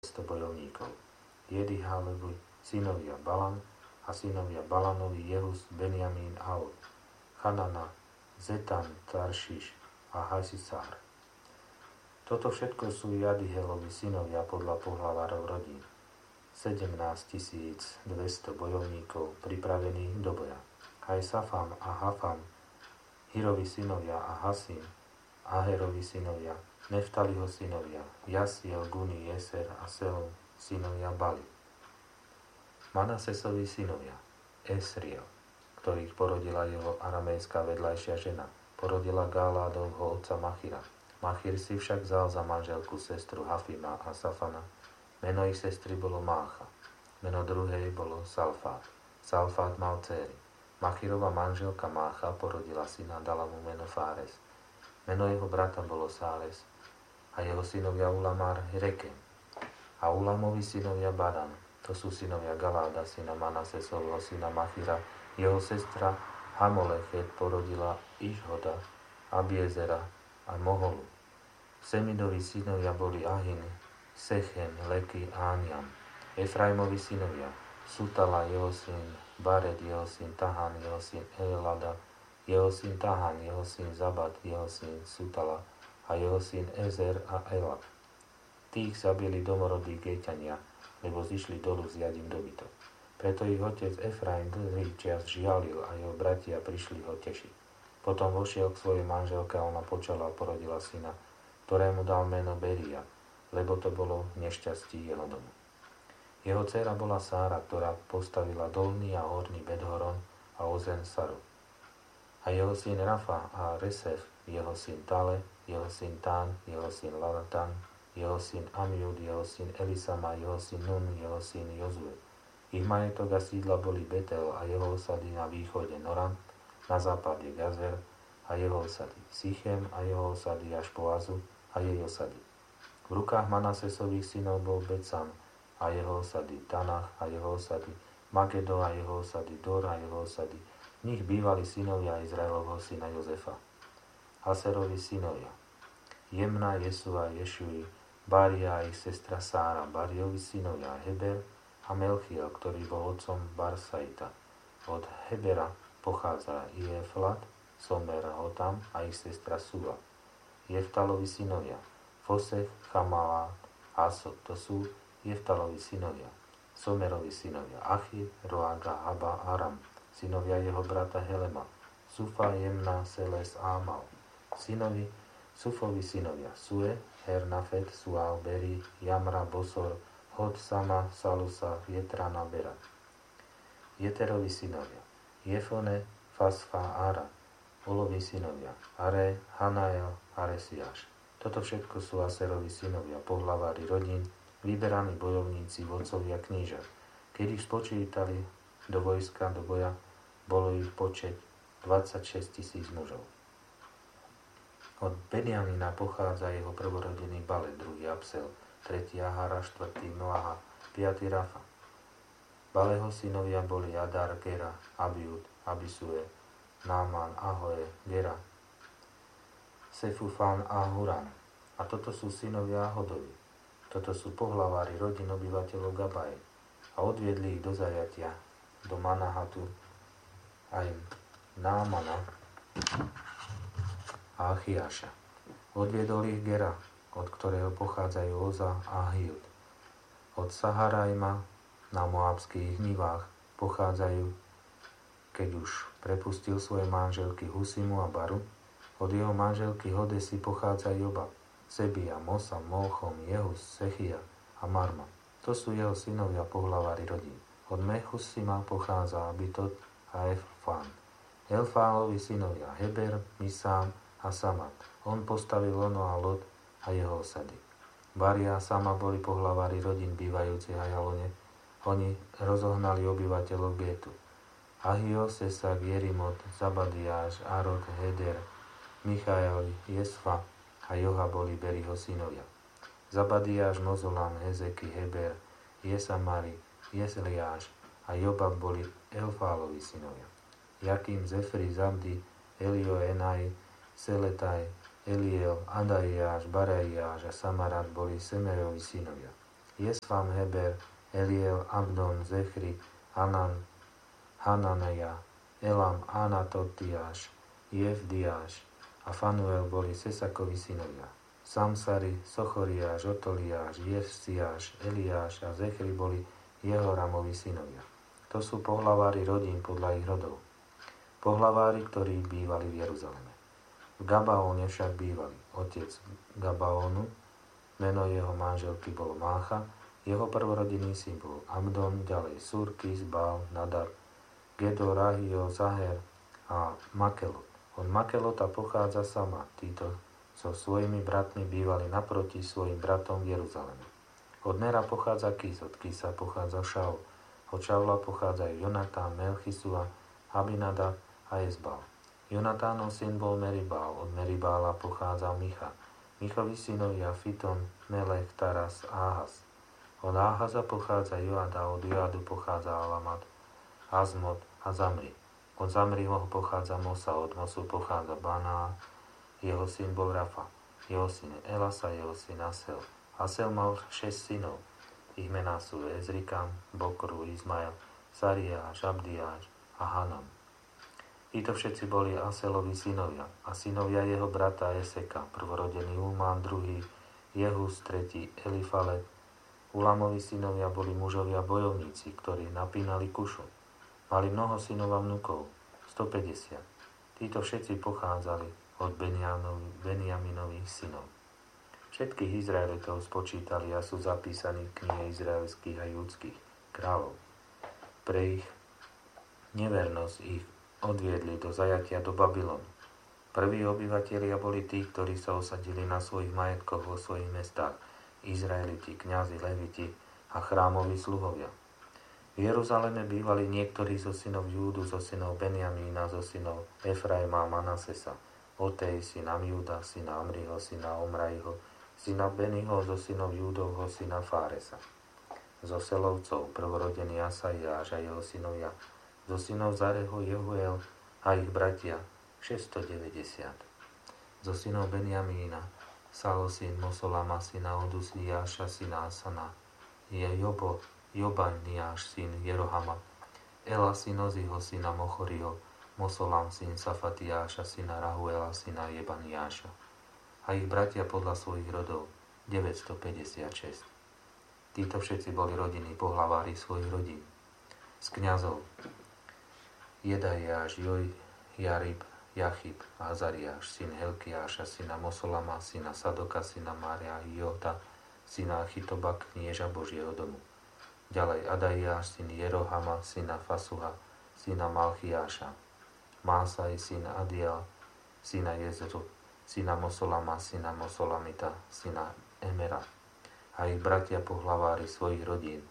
200 bojovníkov. Jedihálevi synovia Balan a synovia Balanovi Jehus, Benjamín a Od, Chanana, Zetan, Taršiš a Hasisár. Toto všetko sú Jadihelovi synovia podľa pohlavárov rodín. 17 200 bojovníkov pripravení do boja. Aj Safam a Hafam, Hirovi synovia a Hasim, Aherovi synovia, Neftaliho synovia, Jasiel, Guni, Jeser a Selom, synovia Bali. Manasesovi synovia, Esriel, ktorých porodila jeho aramejská vedľajšia žena, porodila Gáládovho otca Machira. Machir si však vzal za manželku sestru Hafima a Safana. Meno ich sestry bolo Mácha. Meno druhej bolo Salfát. Salfát mal dcéry. Machirova manželka Mácha porodila syna, dala mu meno Fáres. Meno jeho brata bolo Sáres a jeho synovia Ulamár Rekem. A Ulamovi synovia Badan, to sú synovia Galáda, syna Manasesovho, syna Machira. Jeho sestra Hamolechet porodila Išhoda, Abiezera a Moholu. Semidovi synovia boli Ahin, Sechem, Leky a Aniam. Efraimovi synovia, Sutala, jeho syn, Bared, jeho syn, Tahan, jeho syn, Elelada, jeho syn Tahan, jeho syn Zabad, jeho syn Sutala a jeho syn Ezer a Elad. Tých zabili domorodí Géťania, lebo zišli dolu vziať im dobytok. Preto ich otec Efraim dlhý čas žialil a jeho bratia prišli ho tešiť. Potom vošiel k svojej manželke a ona počala a porodila syna, ktorému dal meno Beria, lebo to bolo nešťastí jeho domu. Jeho dcéra bola Sára, ktorá postavila dolný a horný Bedhoron a Ozen Saru. A jeho syn Rafa a Resef, jeho syn Tale, jeho syn Tán, jeho syn Lavatan, jeho syn Amiud, jeho syn Elisama, jeho syn Nun, jeho syn Jozue. Ich majetok a sídla boli Betel a jeho osady na východe Noran, na západe Gazer a jeho osady Sichem a jeho osady až po Azu a jej osady. V rukách Manasesových synov bol Becam a jeho osady Tanach a jeho osady Magedo a jeho osady Dor a jeho osady. V nich bývali synovia Izraelovho syna Jozefa. Aserovi synovia Jemna, Jesua, Ješui, Baria a ich sestra Sára, Bariovi synovia Heber a Melchiel, ktorý bol otcom Barsaita. Od Hebera pochádza Jeflat, Somer, Hotam a ich sestra Sula. Jeftalovi synovia Fosech, Chamalát, Asod, to sú Jeftalovi synovia. Somerovi synovia Achid, Roaga, Haba, Aram, synovia jeho brata Helema, Sufa, Jemna, Seles, Ámal. Sufovi synovia Sue, Hernafet, Sual, Beri, Jamra, Bosor, Hod, Sama, Salusa, Jetrana, Bera. Jeterovi synovia Jefone, Fasfa, Ara. Olovi synovia Are, Hanael, Aresiáš. Toto všetko sú Aserovi synovia, pohlavári rodín, vyberaní bojovníci, vodcovia knížat. Keď ich spočítali do vojska, do boja, bolo ich počet 26 000 mužov. Od Benjamína pochádza jeho prvorodený Bale, druhý Absel, tretí Ahara, štvrtý Noaha, piatý Rafa. Baleho synovia boli Adar, Gera, Abiud, Abisue, Náman, Ahoe, Gera, Sefufán a Huran. A toto sú synovia Hodovi. Toto sú pohlavári rodín obyvateľov Gabaje. A odviedli ich do zajatia, do Manahatu, aj Námana a Achiaša. Odviedol ich Gera, od ktorého pochádzajú Oza a Hiud. Od Saharajma na moabských nivách pochádzajú, keď už prepustil svoje manželky Husimu a Baru, od jeho manželky Hodesy pochádza Joba, Sebia, Mosa, Molchom, Jehus, Sechia a Marma. To sú jeho synovia pohlavári rodín. Od Mechusima pochádza Abitot a Elfán. Elfánovi synovia Heber, Misám a Samat. On postavil Ono a Lot a jeho osady. Baria a Sama boli pohlavári rodín bývajúcich v Ajalone. Oni rozohnali obyvateľov Gétu. Ahio, Sesak, Jerimot, Zabadiáš, Arod, Heder, Michael, Jesfa a Joha boli Beriho synovia. Zabadiáš, Mozolam, Hezeky, Heber, Jesamari, Jesliáš a Jobab boli Elfálovi synovia. Jakým, Zefri, Zabdi, Elio, Enaj, Seletaj, Eliel, Adaiáš, Baraiáš a Samarat boli Semerovi synovia. Jesvam, Heber, Eliel, Abdon, Zechri, Hananaja, Elam, Anatotiáš, Jevdiáš a Fanuel boli Sesakovi synovia. Samsari, Sochoriáš, Otoliáš, Jevsiáš, Eliáš a Zechri boli Jehoramovi synovia. To sú pohlavári rodín podľa ich rodov. Pohlavári, ktorí bývali v Jeruzaleme. V Gabaóne však bývali otec Gabaónu, meno jeho manželky bolo Mácha, jeho prvorodinný syn bol Abdon, ďalej Surkis, Bál, Nadab, Gedor, Ahio, Zaher a Makelot. Od Makelota pochádza Sama. Títo so svojimi bratmi bývali naproti svojim bratom v Jeruzaleme. Od Nera pochádza Kis, od Kisa pochádza Šaul, od Šaula pochádzajú Jonatán, Melchisua, Abinadab a Ezbal. Jonatánov syn bol Meribál, od Meribála pochádza Micha. Michovi synovia Fiton, Melech, Taras, Áhaz. Od Áhaza pochádza Joada, od Joadu pochádza Alamat, Azmot a Zamri. Od Zamriho pochádza Mosa, od Mosu pochádza Baná, jeho syn bol Rafa, jeho syn Elasa, jeho syn Asel. Asel mal 6 synov. Ich mená sú Ezrikam, Bokru, Izmael, Sariáš, Abdiáš a Hanam. Títo všetci boli Aselovi synovia a synovia jeho brata Eseka, prvorodený Ulmán, druhý Jehus, tretí Elifalet. Ulamovi synovia boli mužovia bojovníci, ktorí napínali kušu. Mali mnoho synov a vnukov, 150. Títo všetci pochádzali od Benjaminových synov. Všetkých Izraelitov spočítali a sú zapísaní v knihe izraelských a judských kráľov. Pre ich nevernosť ich odviedli do zajatia do Babylonu. Prví obyvatelia boli tí, ktorí sa osadili na svojich majetkoch vo svojich mestách, Izraeliti, kňazi, leviti a chrámoví sluhovia. V Jeruzaleme bývali niektorí zo synov Júdu, zo synov Benjamína, zo synov Efraima a Manasesa, Otej, syna Júda, syna Amriho, syna Omrajho, syna Beniho, zo synov Júdovho, syna Fáresa. Zo Selovcov, prvorodený Asaiáš a jeho synovia, zo synov Zareho, Jehuel a ich bratia, 690. Zo synov Benjamína, Salo, syn Mosolama, syna Odusiáša, syna Asana, Jobaniáš, syn Jerohama, Ela, syn Oziho, syna Mochoriho, Mosolam, syn Safatiáša, syna Rahuela, syna Jebaniáša. A ich bratia podľa svojich rodov, 956. Títo všetci boli rodiny pohlavári svojich rodín. Z kňazov Jedajáš, Jarib, Jachib, Azariáš, syn Helkiáša, syna Mosolama, syna Sadoka, syna Mária, Jota, syna Achitoba, knieža Božieho domu. Ďalej Adajáš, syn Jerohama, syna Fasuha, syna Malchiáša, Másaj, syn Adiel, syna Jezru, syna Mosolama, syna Mosolamita, syna Emera. A ich bratia pohlavári svojich rodín,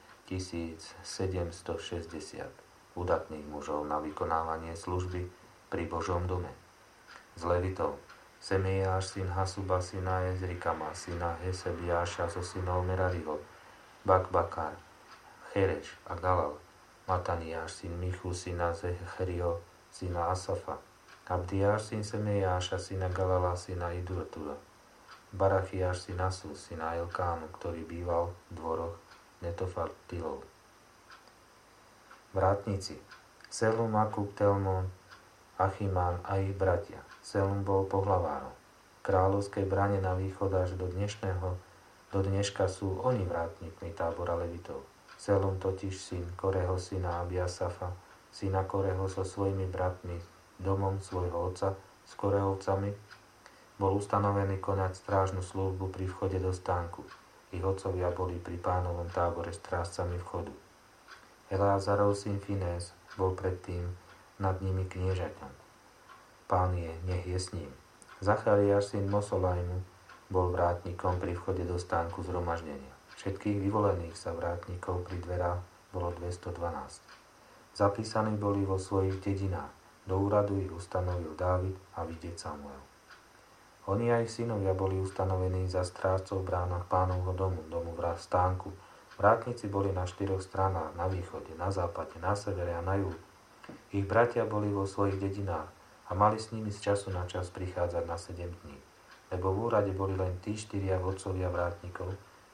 1760. Udatných mužov na vykonávanie služby pri Božom dome. Z Levitov Semejáš, syn Hasuba, syna Ezrikama, syna Hesebiáša, zo synov Merariho, Bakbakar, Chereš a Galal, Mataniáš, syn Michu, syna Zechriho, syna Asafa, Abdiáš, syn Semejáša, syna Galala, syna Idurtura, Barachiáš, syn Asu, syna Elkánu, ktorý býval v dvoroch Netofatilov. Vrátnici Selum, Akub, Telmon, Achimán a ich bratia. Selum bol pohlavárom. V kráľovskej brane na východ až do dneška sú oni vrátnikmi tábora Levitov. Selum totiž syn Koreho, syna Abiasafa, syna Koreho so svojimi bratmi, domom svojho otca, s Korehovcami, bol ustanovený konať strážnu službu pri vchode do stánku. Ich otcovia boli pri pánovom tábore strážcami vchodu. Eleazarov syn Finés bol predtým nad nimi kniežaťom. Pán je, nech je s ním. Zachariáš syn Mosolajmu bol vrátnikom pri vchode do stánku zhromaždenia. Všetkých vyvolených sa vrátnikov pri dverách bolo 212. Zapísaní boli vo svojich dedinách. Do úradu ich ustanovil Dávid a vidieť Samuel. Oni a ich synovia boli ustanovení za strážcov v bránach pánovho domu v stánku. Vrátnici boli na 4 stranách, na východe, na západe, na severe a na juhu. Ich bratia boli vo svojich dedinách a mali s nimi z času na čas prichádzať na 7 dní. Lebo v úrade boli len tí 4 vodcovia vrátnikov,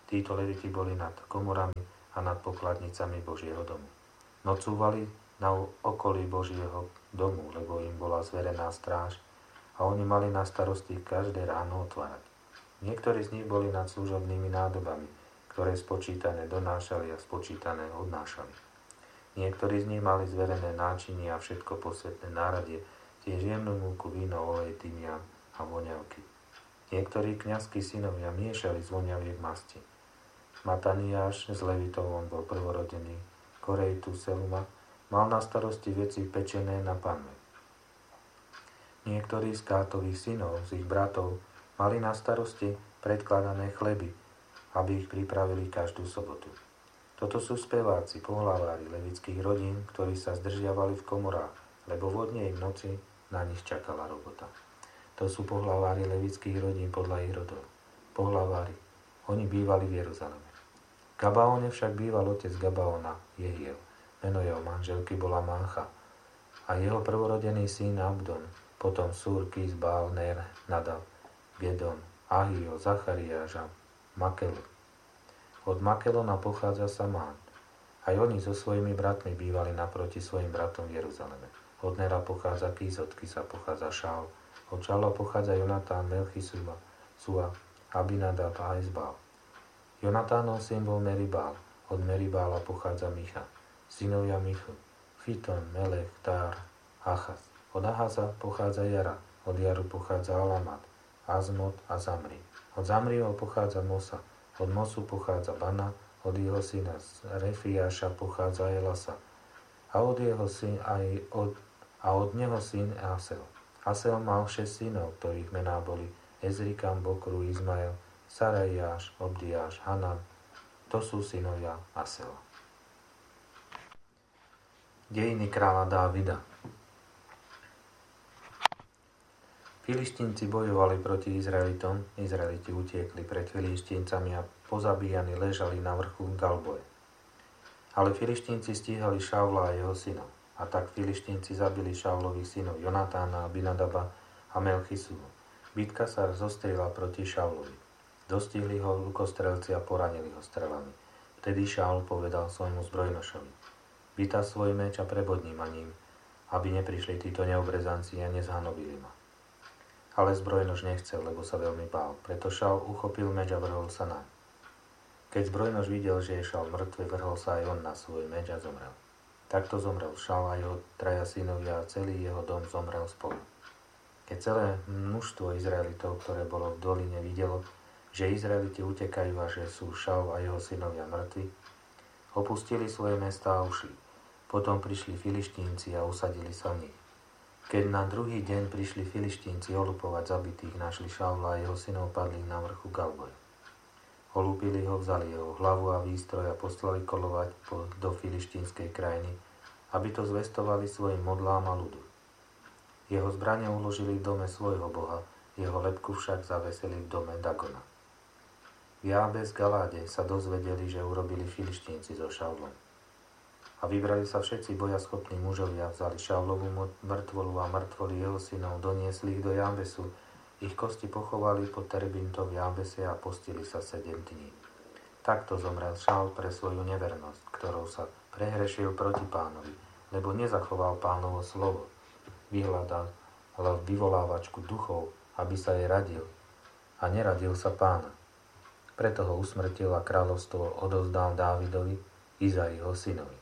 Títo leviti boli nad komorami a nad pokladnicami Božieho domu. Nocúvali na okolí Božieho domu, lebo im bola zverená stráž a oni mali na starosti každé ráno otvárať. Niektorí z nich boli nad služobnými nádobami, ktoré spočítané donášali a spočítané odnášali. Niektorí z nich mali zverené náčinie a všetko posvetné náradie, tiež jemnú múku, víno, olej, tymián a voňavky. Niektorí kňazskí synovia miešali z voňaviek masti. Mataniáš z Levitov, on bol prvorodený, Korejtu Seluma, mal na starosti veci pečené na panve. Niektorí z Kátových synov, z ich bratov, mali na starosti predkladané chleby, aby ich pripravili každú sobotu. Toto sú speváci, pohlavári levických rodín, ktorí sa zdržiavali v komorách, lebo vodne v noci na nich čakala robota. To sú pohlavári levických rodín podľa ich rodov. Pohlavári, oni bývali v Jeruzaleme. V Gabaone však býval otec Gabaona, Jehiel. Meno jeho manželky bola Mancha a jeho prvorodený syn Abdon, potom Súr, Kis, Baal, Ner, Nadab, Gedon, Ahio, Zachariáš a Makelu. Od Makelona pochádza Samán. Aj oni so svojimi bratmi bývali naproti svojim bratom v Jeruzaleme. Od Nera pochádza Kis, od Kisa pochádza Šaul. Od Šaula pochádza Jonatán, Melchisua, Sua, Abinadab a Ezbál. Jonatánov syn bol Meribál. Od Meribála pochádza Micha. Synovia Michu, Fiton, Melech, Tár, Achaz. Od Ahaza pochádza Jara. Od Jaru pochádza Alamad, Azmot a Zamri. Od Zamriho pochádza Mosa. Od Mosu pochádza Bana, od jeho syna z Refiáša pochádza Elasa a od neho syn Asel. Asel mal 6 synov, ktorých mená boli Ezrikam, Bokru, Izmael, Sarajáš, Obdiáš, Hanan. To sú synovia Asela. Dejiny kráľa Dávida. Filištínci bojovali proti Izraelitom, Izraeliti utiekli pred Filištíncami a pozabíjani ležali na vrchu Galboje. Ale Filištínci stíhali Šaula a jeho synov. A tak Filištínci zabili Šaulových synov Jonatána, Abinadaba a Melchisulu. Bitka sa zostrila proti Šaulovi. Dostihli ho lukostrelci a poranili ho strelami. Vtedy Šaul povedal svojmu zbrojnošovi: Vytá svoj meč a prebodni ma ním, aby neprišli títo neobrezanci a nezhanobili ma. Ale zbrojnož nechcel, lebo sa veľmi bál. Preto Šaul uchopil meč a vrhol sa naň. Keď zbrojnož videl, že je Šaul mŕtvy, vrhol sa aj on na svoj meč a zomrel. Takto zomrel Šaul a jeho 3 synovia a celý jeho dom zomrel spolu. Keď celé množstvo Izraelitov, ktoré bolo v doline, videlo, že Izraeliti utekajú a že sú Šaul a jeho synovia mŕtvi, opustili svoje mestá a ušli. Potom prišli Filištínci a usadili sa v nich. Keď na druhý deň prišli Filištínci olupovať zabitých, našli Šaula a jeho synov padli na vrchu Galboje. Olúpili ho, vzali jeho hlavu a výstroj a poslali kolovať do filištínskej krajiny, aby to zvestovali svojim modlám a ľudu. Jeho zbrane uložili v dome svojho boha, jeho lebku však zavesili v dome Dagona. V Jábes Galáde sa dozvedeli, že urobili Filištínci so Šaulom. A vybrali sa všetci bojaschopní mužovia, vzali Šaulovú mŕtvolu a mŕtvoly jeho synov, doniesli ich do Jábesu, ich kosti pochovali pod terebintom v Jábese a postili sa 7 dní. Takto zomrel Šaul pre svoju nevernosť, ktorou sa prehrešil proti Pánovi, lebo nezachoval Pánovo slovo. Vyhľadal vyvolávačku duchov, aby sa jej radil, a neradil sa Pána. Preto ho usmrtil a kráľovstvo odovzdal Dávidovi, Izaiho synovi.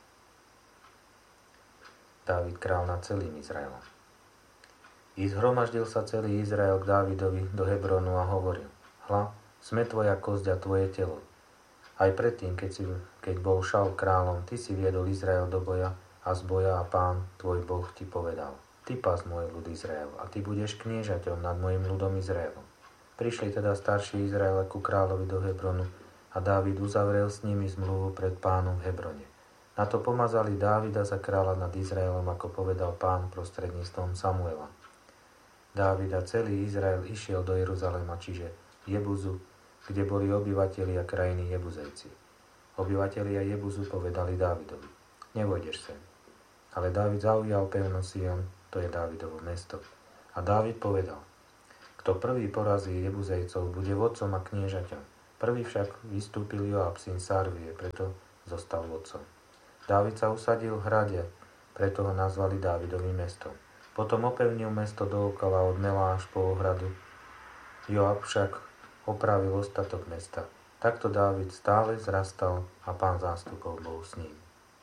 Dávid král nad celým Izraelom. I zhromaždil sa celý Izrael k Dávidovi do Hebronu a hovoril: Hľa, sme tvoja kosť a tvoje telo. Aj predtým, keď bol Šaul kráľom, ty si viedol Izrael do boja a z boja a Pán, tvoj Boh, ti povedal: Ty pás môj ľud Izrael a ty budeš kniežaťom nad mojim ľudom Izraelom. Prišli teda starší Izraela ku kráľovi do Hebronu a Dávid uzavrel s nimi zmluvu pred Pánom v Hebrone. Na to pomazali Dávida za kráľa nad Izraelom, ako povedal Pán prostredníctvom Samuela. Dávid a celý Izrael išiel do Jeruzalema, čiže Jebuzu, kde boli obyvatelia krajiny Jebuzejci. Obyvatelia Jebuzu povedali Dávidovi: Nevojdeš sem. Ale Dávid zaujal pevno Sion, to je Dávidovo mesto. A Dávid povedal: Kto prvý porazí Jebuzejcov, bude vodcom a kniežaťom. Prvý však vystúpil Joab, syn Sarvie, preto zostal vodcom. Dávid sa usadil v hrade, preto ho nazvali Dávidovým mestom. Potom opevnil mesto dookola od Mela až po ohradu. Joab však opravil ostatok mesta. Takto Dávid stále zrastal a Pán zástupov bol s ním.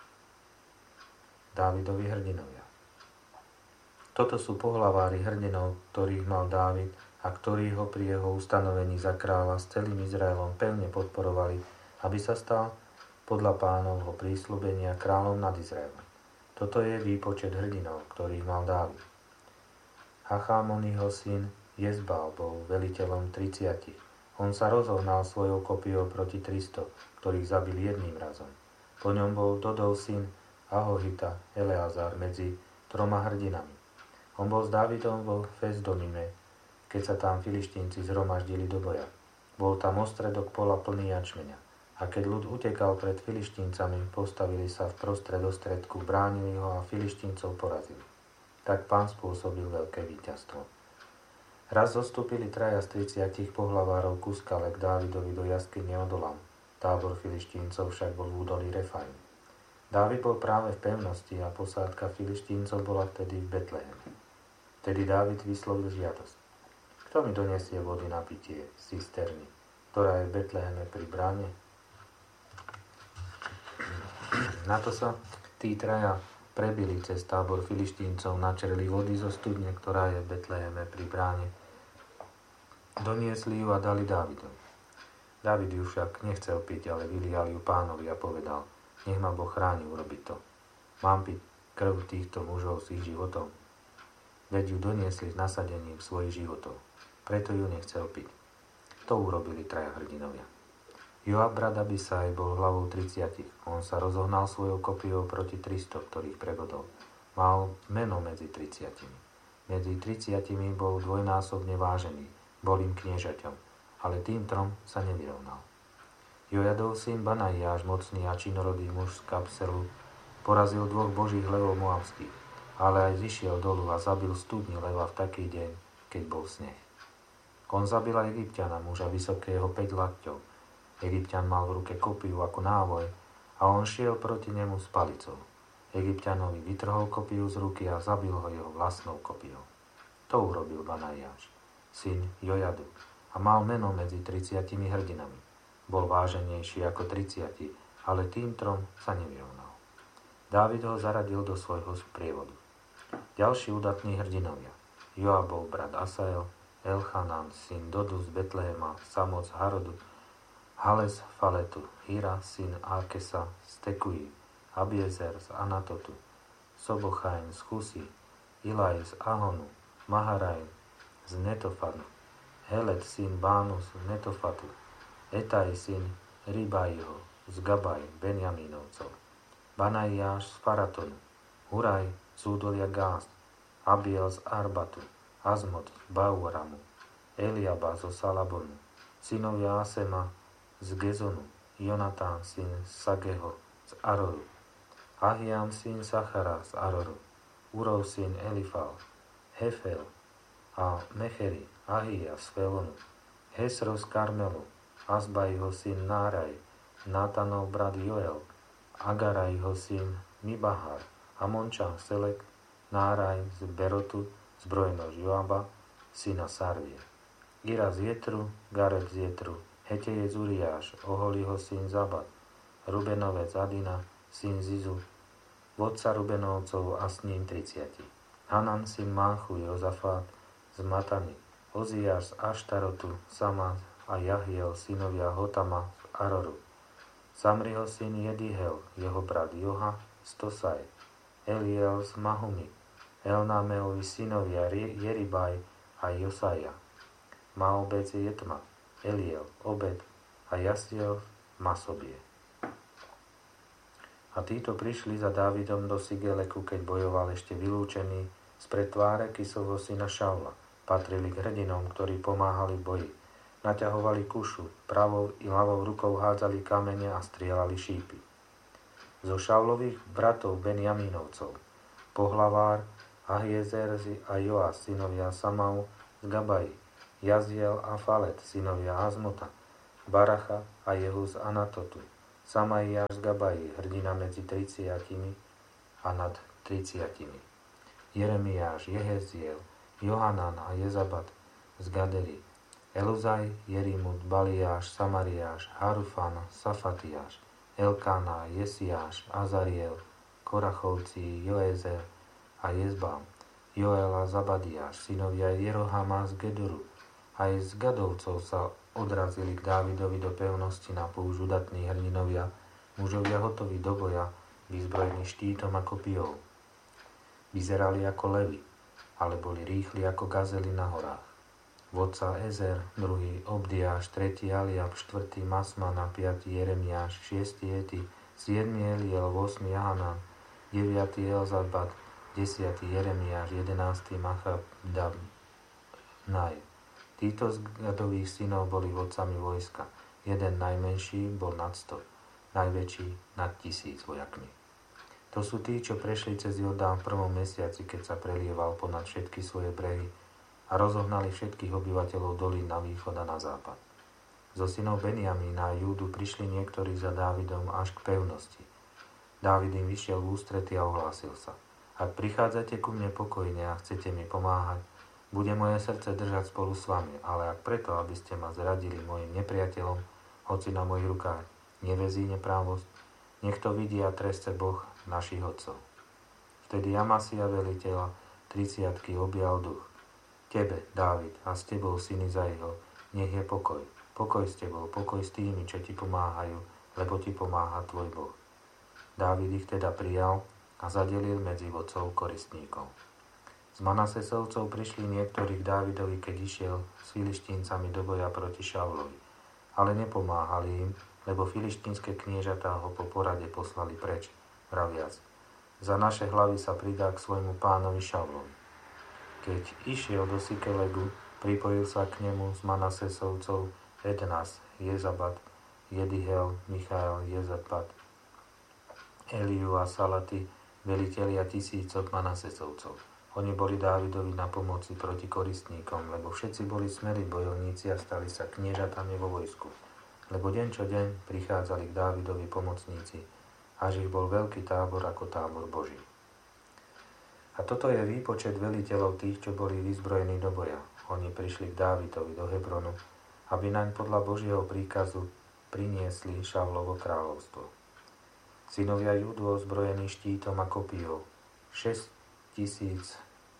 Dávidovi hrdinovia. Toto sú pohlavári hrdinov, ktorých mal Dávid a ktorí ho pri jeho ustanovení za kráľa s celým Izraelom pevne podporovali, aby sa stal podľa Pánovho prísľubenia kráľom nad Izraelom. Toto je výpočet hrdinov, ktorých mal Dávid. Hachámonyho syn Jezbal bol veliteľom 30. On sa rozohnal svojou kopiou proti 300, ktorých zabil jedným razom. Po ňom bol Dodov syn Ahohita Eleazar medzi 3 hrdinami. On bol s Dávidom vo Fesdomime, keď sa tam Filištínci zhromaždili do boja. Bol tam ostredok pola plný jačmeňa. A keď ľud utekal pred Filištíncami, postavili sa v prostred ostredku, bránili ho a Filištíncov porazili. Tak Pán spôsobil veľké víťazstvo. Raz zostúpili 3 z 30 pohlavárov ku skale k Dávidovi do jaskyne Odolam. Tábor Filištíncov však bol v údolí Refaim. Dávid bol práve v pevnosti a posádka Filištíncov bola vtedy v Betleheme. Vtedy Dávid vyslovil žiadosť. Kto mi donesie vody na pitie z cisterny, ktorá je v Betleheme pri bráne? Na to sa tí 3 prebili cez tábor Filištíncov, načerli vody zo studne, ktorá je v Betleheme pri bráne. Doniesli ju a dali Dávidovi. Dávid ju však nechcel piť, ale vylial ju Pánovi a povedal: nech ma Boh chráni urobiť to. Mám piť krv týchto mužov s ich životom? Veď ju doniesli s nasadením svojich životov. Preto ju nechcel piť. To urobili 3 hrdinovia. Joab brat Abisaj bol hlavou 30. On sa rozohnal svojou kopiou proti 300, ktorých prebodol. Mal meno medzi 30. Medzi 30 bol dvojnásobne vážený. Bol im kniežaťom, ale tým 3 sa nevyrovnal. Jojadov syn Banaiáš, mocný a činorodý muž z Kapselu, porazil 2 božích levov moabských, ale aj zišiel dolu a zabil studni leva v taký deň, keď bol sneh. On zabil aj Egypťana, muža vysokého 5 lakťov. Egypťan mal v ruke kopiu ako návoj a on šiel proti nemu s palicou. Egypťanovi vytrhol kopiu z ruky a zabil ho jeho vlastnou kopiou. To urobil Banaiáš, syn Jojadu, a mal meno medzi 30 hrdinami. Bol váženejší ako 30, ale tým 3 sa nevyrovnal. Dávid ho zaradil do svojho sprievodu. Ďalší udatní hrdinovia. Joab bol brat Asael, Elchanan, syn Dodu z Betlehema, Samoc z Harodu, Hales Faletu, Hira, syn Akesa z Tekuji, Abiezer z Anatotu, Sobochaim z Chusy, Ilaj z Ahonu, Maharaim z Netofanu, Helet, syn Bánus z Netofatu, Etaj, syn Ribaiho z Gabaj, Benjamínovcov, Banaiáš z Faratonu, Huraj z údolia Gáz, Abiel z Arbatu, Azmot z Bauramu, Eliaba zo Salabonu, synovia Asema z Gezonu, Jonatán, syn Sageho z Aroru, Ahiam, syn Sachara z Aroru, Urov, syn Elifal, Hefel a Mecheri, Ahia z Felonu, Hesro z Karmelu, Azbajho syn Náraj, Nátanov brat Joel, Agarajho syn Mibahar, Amončan Selek, Náraj z Berotu, zbrojnož Joaba, syna Sarvie, Ira z Jetru, Gareb z Jetru, Hetejec Uriáš, Oholiho syn Zabat, Rubenovec Adina, syn Zizu, vodca Rubenovcov a s ním 30. Hanan syn Máchu, Jozafát z Matany, Oziáš z Aštarotu, Sama a Jahiel, synovia Hotama z Aroru. Samriho syn Jedihel, jeho brat Joha z Tosaj, Eliel z Mahumi, Elnámeovi synovia Jeribaj a Josaja. Maobec je Jetma, Eliel, Obed a Jasiel Masobie. A títo prišli za Dávidom do Sigeleku, keď bojoval ešte vylúčený spred tváre Kisovho syna Šaula. Patrili k hrdinom, ktorí pomáhali v boji. Naťahovali kušu, pravou i ľavou rukou hádzali kamene a strieľali šípy. Zo Šaulových bratov Benjamínovcov, pohlavár Ahiezer a Joas, synovia Samau z Gabaji, Jaziel a Falet, synovia Azmota, Baracha a Jehu z Anatotu, Samaiáš z Gabaji, hrdina medzi 30 a nad 30. Jeremiáš, Jeheziel, Johanan a Jezabat z Gadely, Eluzaj, Jerimut, Baliáš, Samariáš, Harufan, Safatiáš, Elkána, Jesiáš, Azariel, Korachovci, Joezer a Jezbám, Joel a Zabadiáš, synovia Jerohama z Gedoru. Aj z Gadovcov sa odrazili k Dávidovi do pevnosti na púšť udatní hrdinovia, mužovia hotoví do boja, vyzbrojení štítom a kopijou. Vyzerali ako levy, ale boli rýchli ako gazely na horách. Vodca Ezer, druhý Obdiáš, tretí Aliab, štvrtý Masman a piatý Jeremiáš, šiestý Eti, siedmy Eliel, 8. Jahanan, 9. Elzabat, 10. Jeremiáš, 11. Machabdabnaj. Títo z Gadových synov boli vodcami vojska. Jeden najmenší bol nad 100, najväčší nad 1000 vojakmi. To sú tí, čo prešli cez Jordán v prvom mesiaci, keď sa prelieval ponad všetky svoje brehy a rozohnali všetkých obyvateľov dolín na východ a na západ. Zo synov Benjamína a Júdu prišli niektorí za Dávidom až k pevnosti. Dávid im vyšiel v ústrety a ohlásil sa: Ak prichádzate ku mne pokojne a chcete mi pomáhať, bude moje srdce držať spolu s vami, ale ak preto, aby ste ma zradili mojim nepriateľom, hoci na mojich rukách nevezí neprávosť, nech to vidí a treste Boh našich otcov. Vtedy Amasia veliteľa 30 objal duch. Tebe, Dávid, a s tebou, syny Zaiho, nech je pokoj. Pokoj s tebou, pokoj s tými, čo ti pomáhajú, lebo ti pomáha tvoj Boh. Dávid ich teda prijal a zadelil medzi vodcov koristníkov. Z Manasesovcov prišli niektorí k Dávidovi, keď išiel s Filištíncami do boja proti Šaulovi. Ale nepomáhali im, lebo filištínske kniežatá ho po porade poslali preč, vraviac: Za naše hlavy sa pridá k svojmu pánovi Šaulovi. Keď išiel do Sikelegu, pripojil sa k nemu z Manasesovcov Ednas, Jezabat, Jedihel, Michael, Jezabat, Eliu a Salaty, velitelia tisícok Manasesovcov. Oni boli Dávidovi na pomoci proti koristníkom, lebo všetci boli smelí bojovníci a stali sa kniežatami vo vojsku. Lebo deň čo deň prichádzali k Dávidovi pomocníci, až ich bol veľký tábor ako tábor Boží. A toto je výpočet veliteľov tých, čo boli vyzbrojení do boja. Oni prišli k Dávidovi do Hebronu, aby naň podľa Božieho príkazu priniesli Šavlovo kráľovstvo. Synovia Júdu ozbrojení štítom a kopijou, 6800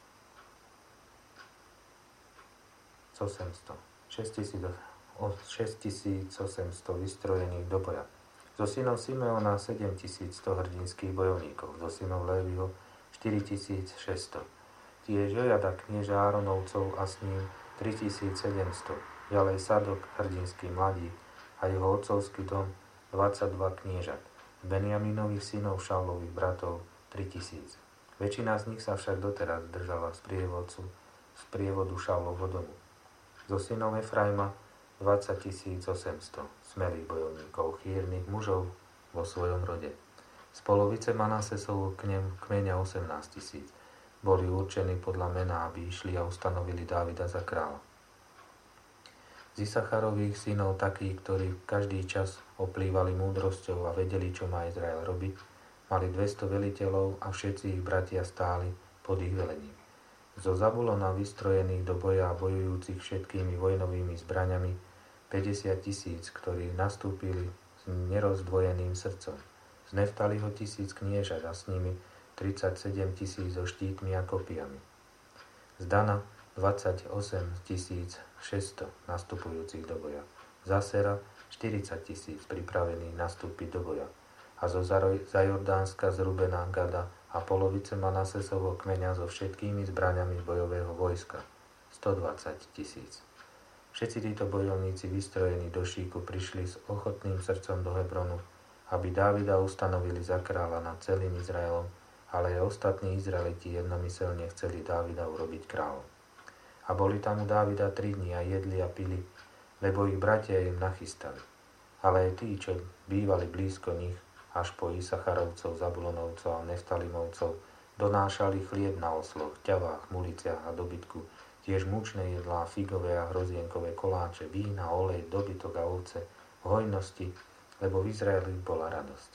vystrojených do boja. Zo synov Simeona 7100 hrdinských bojovníkov, zo synov Léviho 4600. Tiež Jojada knieža Áronovcov a s ním 3700. Ďalej Sadok, hrdinský mladík, a jeho otcovský dom 22 kniežat. Benjamínových synov Šaulových bratov 3000. Väčšina z nich sa však doteraz držala z prievodu Šaulovho domu. Zo synov Efraima 20 800 smelých bojovníkov, chýrnych mužov vo svojom rode. Z polovice Manasesovho kmeňa 18 000 boli určení podľa mena, aby išli a ustanovili Dávida za kráľa. Z Isacharových synov takí, ktorí každý čas oplývali múdrosťou a vedeli, čo má Izrael robiť, mali 200 veliteľov a všetci ich bratia stáli pod ich velením. Zo Zabulona vystrojených do boja a bojujúcich všetkými vojnovými zbraňami 50 000, ktorí nastúpili s nerozdvojeným srdcom. Z Neftaliho 1000 kniežat a s nimi 37 000 so štítmi a kopijami. Z Dana 28 600 nastupujúcich do boja. Z Asera 40 000 pripravených nastúpiť do boja. A zo Zajordánska, z Rubena, Gada a polovice Manasesovho kmeňa so všetkými zbraňami bojového vojska 120 000. Všetci títo bojovníci vystrojení do šíku prišli s ochotným srdcom do Hebronu, aby Dávida ustanovili za kráľa nad celým Izraelom, ale aj ostatní Izraeliti jednomyselne chceli Dávida urobiť kráľom. A boli tam u Dávida 3 dni a jedli a pili, lebo ich bratia im nachystali. Ale aj tí, čo bývali blízko nich, až po Isacharovcov, Zabulonovcov a Neftalimovcov, donášali chlieb na osloch, ťavách, muliciach a dobytku tiež mučné jedlá, figové a hrozienkové koláče, vína, olej, dobytok a ovce, v hojnosti, lebo v Izraeli bola radosť.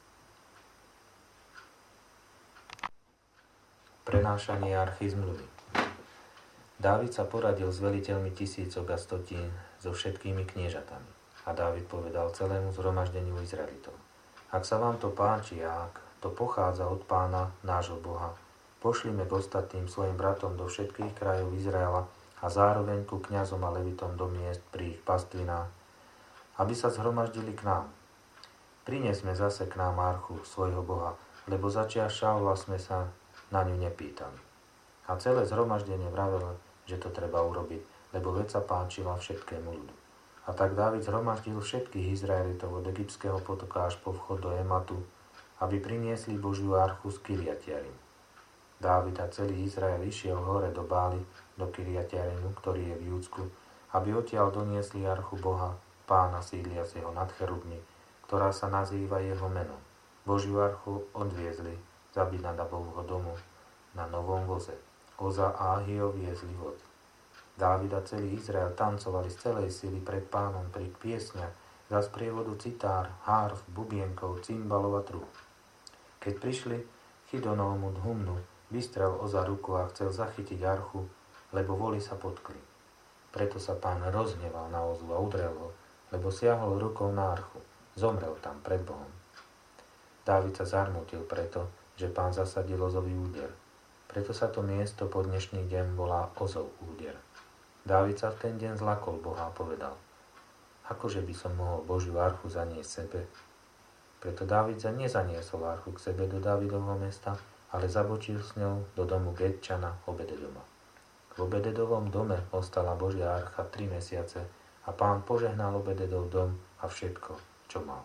Prenášanie archy zmluvy. Dávid sa poradil s veliteľmi tisícok a stotín so všetkými kniežatami. A Dávid povedal celému zhromaždeniu Izraelitov: Ak sa vám to páči a ak to pochádza od Pána, nášho Boha, pošlime k ostatným svojim bratom do všetkých krajov Izraela a zároveň ku kňazom a levitom do miest pri ich pastvinách, aby sa zhromaždili k nám. Priniesme zase k nám archu svojho Boha, lebo začia Šaula sme sa na ňu nepýtali. A celé zhromaždenie vravelo, že to treba urobiť, lebo vec sa páčila všetkému ľudu. A tak Dávid zhromaždil všetkých Izraelitov od egyptského potoka až po vchod do Ematu, aby priniesli Božiu archu z Kiriat-Jearimu. Dávid a celý Izrael išiel hore do Bály, do Kiriat-Jearimu, ktorý je v Júdsku, aby odtiaľ doniesli archu Boha, Pána sídliaceho nad cherubmi, ktorá sa nazýva jeho menom. Božiu archu odviezli z Abinadabovho domu na novom voze. Oza a Ahio viezli vod. Dávid a celý Izrael tancovali z celej sily pred Pánom pri piesňach za sprievodu citár, hárf, bubienkov, cymbalov a trúb. Keď prišli Chidonovmu humnu, vystrel Oza ruku a chcel zachytiť archu, lebo voli sa potkli. Preto sa Pán rozhneval na Ozu a udrel ho, lebo siahol rukou na archu. Zomrel tam pred Bohom. Dávid sa zarmútil preto, že Pán zasadil Ozový úder. Preto sa to miesto po dnešný deň volá Ozov úder. Dávid sa v ten deň zlakol Boha a povedal: Akože by som mohol Božiu archu zaniesť sebe? Preto Dávid nezaniesol archu k sebe do Dávidovho mesta, ale zabočil s ňou do domu Getčana Obededoma. V Obededovom dome ostala Božia archa 3 mesiace a Pán požehnal Obededov dom a všetko, čo mal.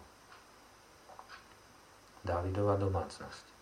Dávidova domácnosť.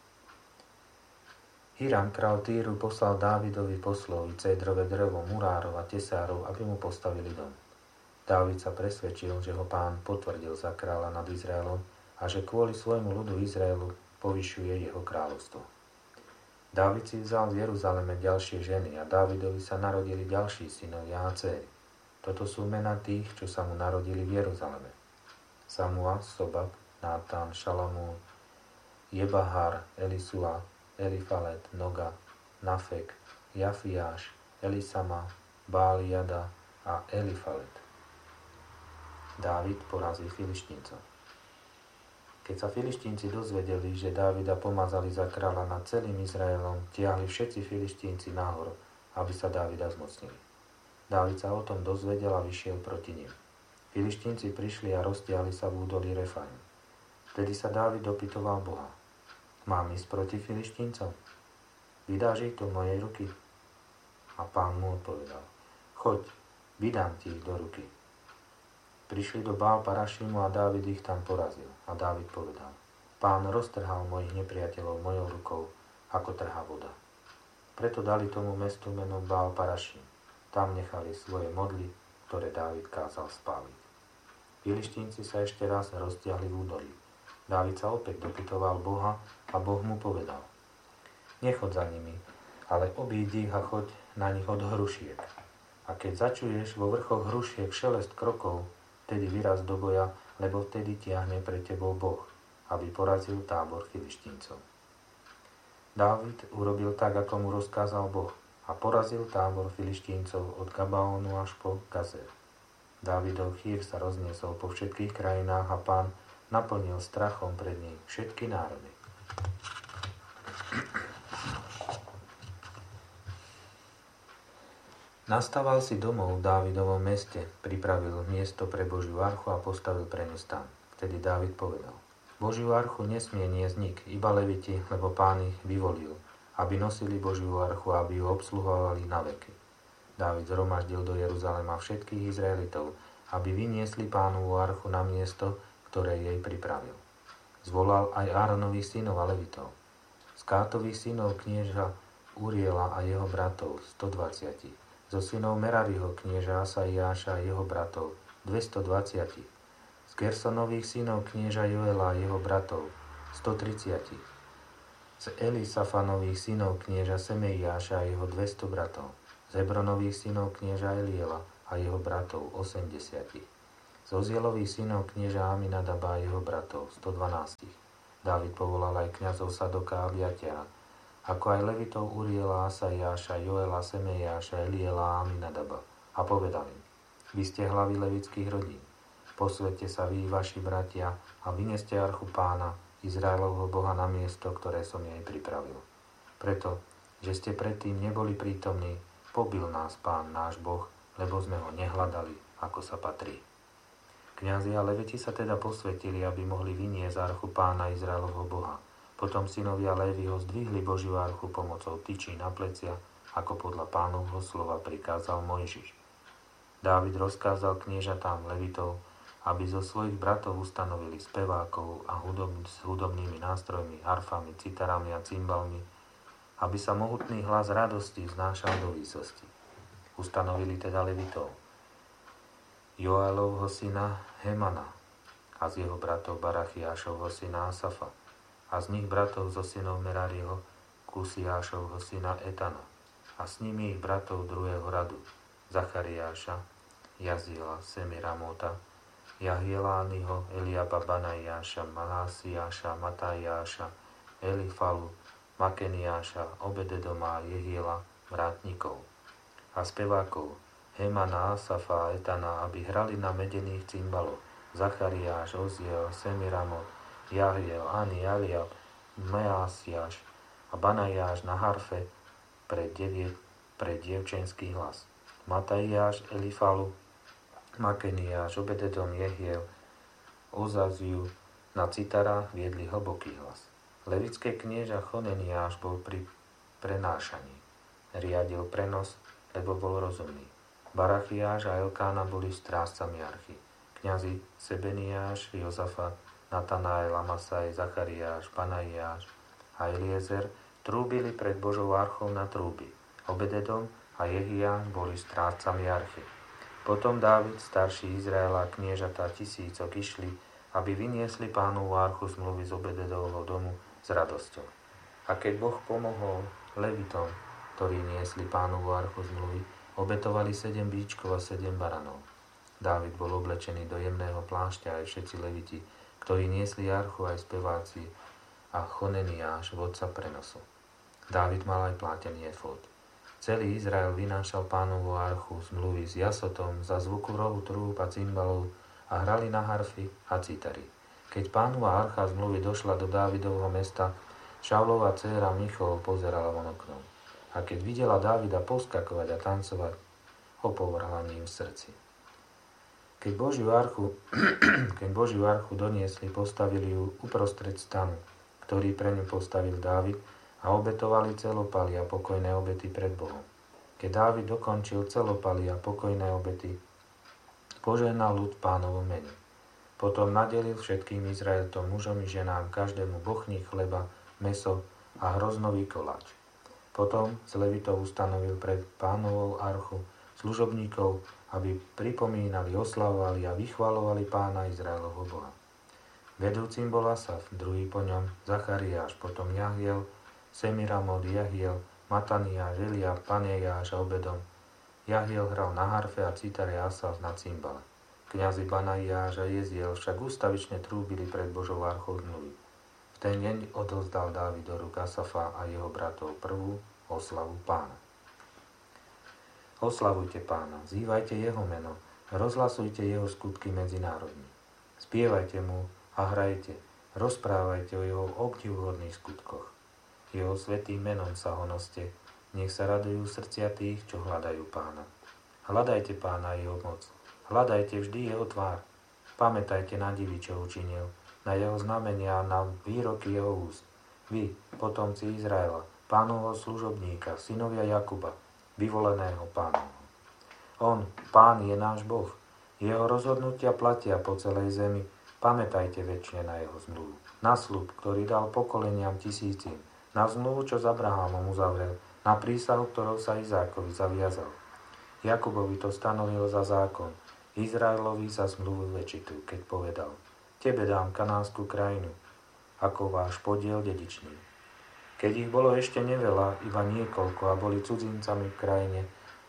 Hiram, král Týru, poslal Dávidovi poslovi cédrové drevo, murárov a tesárov, aby mu postavili dom. Dávid sa presvedčil, že ho Pán potvrdil za kráľa nad Izraelom a že kvôli svojmu ľudu Izraelu povyšuje jeho kráľovstvo. Dávid si vzal v Jeruzaleme ďalšie ženy a Dávidovi sa narodili ďalší synovia a dcéry. Toto sú mená tých, čo sa mu narodili v Jeruzaleme: Samua, Sobab, Nátan, Šalamún, Jebahar, Elisua, Elifalet, Noga, Nafek, Jafiáš, Elisama, Báliada a Elifalet. Dávid porazil Filištíncov. Keď sa Filištínci dozvedeli, že Dávida pomazali za kráľa nad celým Izraelom, tiahli všetci Filištínci nahor, aby sa Dávida zmocnili. Dávid sa o tom dozvedel a vyšiel proti nim. Filištínci prišli a roztiahli sa v údolí Refaim. Vtedy sa Dávid dopytoval Boha: Mám ísť proti Filištíncom? Vydáš ich do mojej ruky? A Pán mu odpovedal: Choď, vydám ti ich do ruky. Prišli do Bál Parašimu a Dávid ich tam porazil. A Dávid povedal: Pán roztrhal mojich nepriateľov mojou rukou, ako trhá voda. Preto dali tomu mestu meno Bál Parašim. Tam nechali svoje modly, ktoré Dávid kázal spáliť. Filištínci sa ešte raz roztiahli v údolí. Dávid sa opäť dopytoval Boha a Boh mu povedal: Nechod za nimi, ale obídi ich a choď na nich od hrušiek. A keď začuješ vo vrchoch hrušiek šelest krokov, vtedy vyraz do boja, lebo vtedy tiahne pre tebou Boh, aby porazil tábor Filištíncov. Dávid urobil tak, ako mu rozkázal Boh, a porazil tábor Filištíncov od Gabaónu až po Gazer. Dávidov chýr sa rozniesol po všetkých krajinách a Pán naplnil strachom pred ním všetky národy. Nastaval si domov v Dávidovom meste, pripravil miesto pre Božiu archu a postavil pre ňu stan. Vtedy Dávid povedal: Božiu archu nesmie niesť nik, iba leviti, lebo Pán ich vyvolil, aby nosili Božiu archu a aby ju obsluhovali na veky. Dávid zhromaždil do Jeruzalema všetkých Izraelitov, aby vyniesli Pánovu archu na miesto, ktoré jej pripravil. Zvolal aj Áronových synov a levitov. Z Kátových synov knieža Uriela a jeho bratov 120. Zo synov Merariho knieža Asaiáša a jeho bratov 220. Z Gersonových synov knieža Joela a jeho bratov 130. Z Elisafanových synov knieža Semeiáša a jeho 200 bratov. Z Z Hebronových synov knieža Eliela a jeho bratov 80. Z Ozielových synov knieža Aminadaba a jeho bratov 112. Dávid povolal aj kňazov Sadoka a Abiatera, ako aj levitov Uriela, Asaiáša, Joela, Semejáša, Eliela a Aminadaba. A povedal im: Vy ste hlavy levických rodín. Posvete sa vy, vaši bratia, a vyneste archu Pána, Izraelovho Boha, na miesto, ktoré som jej pripravil. Preto, že ste predtým neboli prítomní, pobil nás Pán, náš Boh, lebo sme ho nehľadali, ako sa patrí. Kňazi a leviti sa teda posvetili, aby mohli vyniesť archu Pána, Izraelovho Boha. Potom synovia Léviho zdvihli Božiu archu pomocou tyčí na plecia, ako podľa Pánovho slova prikázal Mojžiš. Dávid rozkázal kniežatám levitov, aby zo svojich bratov ustanovili spevákov a s hudobnými nástrojmi, harfami, citarami a cymbalmi, aby sa mohutný hlas radosti vznášal do výsosti. Ustanovili teda levitov Joelovho syna Hemana a z jeho bratov Barachiášovho syna Asafa a z nich bratov zo synov Merariho Kusiášovho syna Etana a s nimi ich bratov druhého radu Zachariáša, Jaziela, Semiramota, Jahielányho, Eliaba, Banaiáša, Mahasiáša, Matajáša, Elifalu, Makeniáša, Obededoma, Jehiela, vrátnikov a spevákov Hemana, Asafa a Etana, aby hrali na medených cymbaloch Zachariáš, Oziel, Semiramot, Jahiel, Ani, Eliab, Measiáš a Banaiáš na harfe pre dievčenský hlas. Matajáš, Elifalu, Makeniáš, Obededom, Jehiel, Ozaziu na citarách viedli hlboký hlas. Levické knieža Choneniáš bol pri prenášaní. Riadil prenos, lebo bol rozumný. Barachiáš a Elkána boli strážcami archy. Kňazi Sebeniáš, Jozafat, Natanael, Amasaj, Zachariáš, Banaiáš a Eliezer trúbili pred Božou archou na trúby. Obededom a Jehia boli strážcami archy. Potom Dávid, starší Izraela, kniežatá tisícok išli, aby vyniesli Pánovu archu zmluvy z Obededovho domu s radosťou. A keď Boh pomohol levitom, ktorí niesli Pánovu archu zmluvy, obetovali 7 bíčkov a 7 baranov. Dávid bol oblečený do jemného plášťa, aj všetci leviti, ktorí niesli archu, aj speváci a Choneniáš, vodca prenosu. Dávid mal aj plátený efód. Celý Izrael vynášal Pánovu archu zmluvy s jasotom za zvuku rohu trúb a cymbalov a hrali na harfy a citary. Keď Pánova archa zmluvy došla do Dávidovho mesta, Šaulova dcéra Michol pozerala von oknom. A keď videla Dávida poskakovať a tancovať, opovrhala ním v srdci. Keď Božiu archu doniesli, postavili ju uprostred stanu, ktorý pre ňu postavil Dávid, a obetovali celopaly a pokojné obety pred Bohom. Keď Dávid dokončil celopaly a pokojné obety, požehnal ľud Pánovom mene. Potom nadelil všetkým Izraeltom, mužom i ženám, každému bochník chleba, mäso a hroznový koláč. Potom z levitov ustanovil pred Pánovou archu služobníkov, aby pripomínali, oslavovali a vychvalovali Pána Izraelovho Boha. Vedúcim bol Asaf, druhý po ňom Zachariáš, potom Jahiel, Semiramot, Jahiel, Mataniáš, Eliab, Panejáš a Obedom. Jahiel hral na harfe a citare, Asaf na cymbale. Kňazi Banaiáš a Jeziel však ústavične trúbili pred Božou archou zmluvy. V ten deň odovzdal Dávid do rúk Asafa a jeho bratov prvú oslavu Pána. Oslavujte Pána, vzývajte jeho meno, rozhlasujte jeho skutky medzi národmi. Spievajte mu a hrajte, rozprávajte o jeho obdivuhodných skutkoch. Jeho svätým menom sa honoste, nech sa radujú srdcia tých, čo hľadajú Pána. Hľadajte Pána jeho moc, hľadajte vždy jeho tvár. Pamätajte na divy, čo učinil, na jeho znamenia a na výroky jeho úst. Vy, potomci Izraela, Pánovho služobníka, synovia Jakuba, vyvoleného Pánovho. On, Pán, je náš Boh. Jeho rozhodnutia platia po celej zemi. Pamätajte večne na jeho zmluvu. Na sľub, ktorý dal pokoleniam tisícim. Na zmluvu, čo s Abrahámom uzavrel. Na prísahu, ktorou sa Izákovi zaviazal. Jakubovi to stanovil za zákon. Izraelovi za zmluvu večitú, keď povedal: Tebe dám kanánsku krajinu, ako váš podiel dedičný. Keď ich bolo ešte neveľa, iba niekoľko, a boli cudzincami v krajine,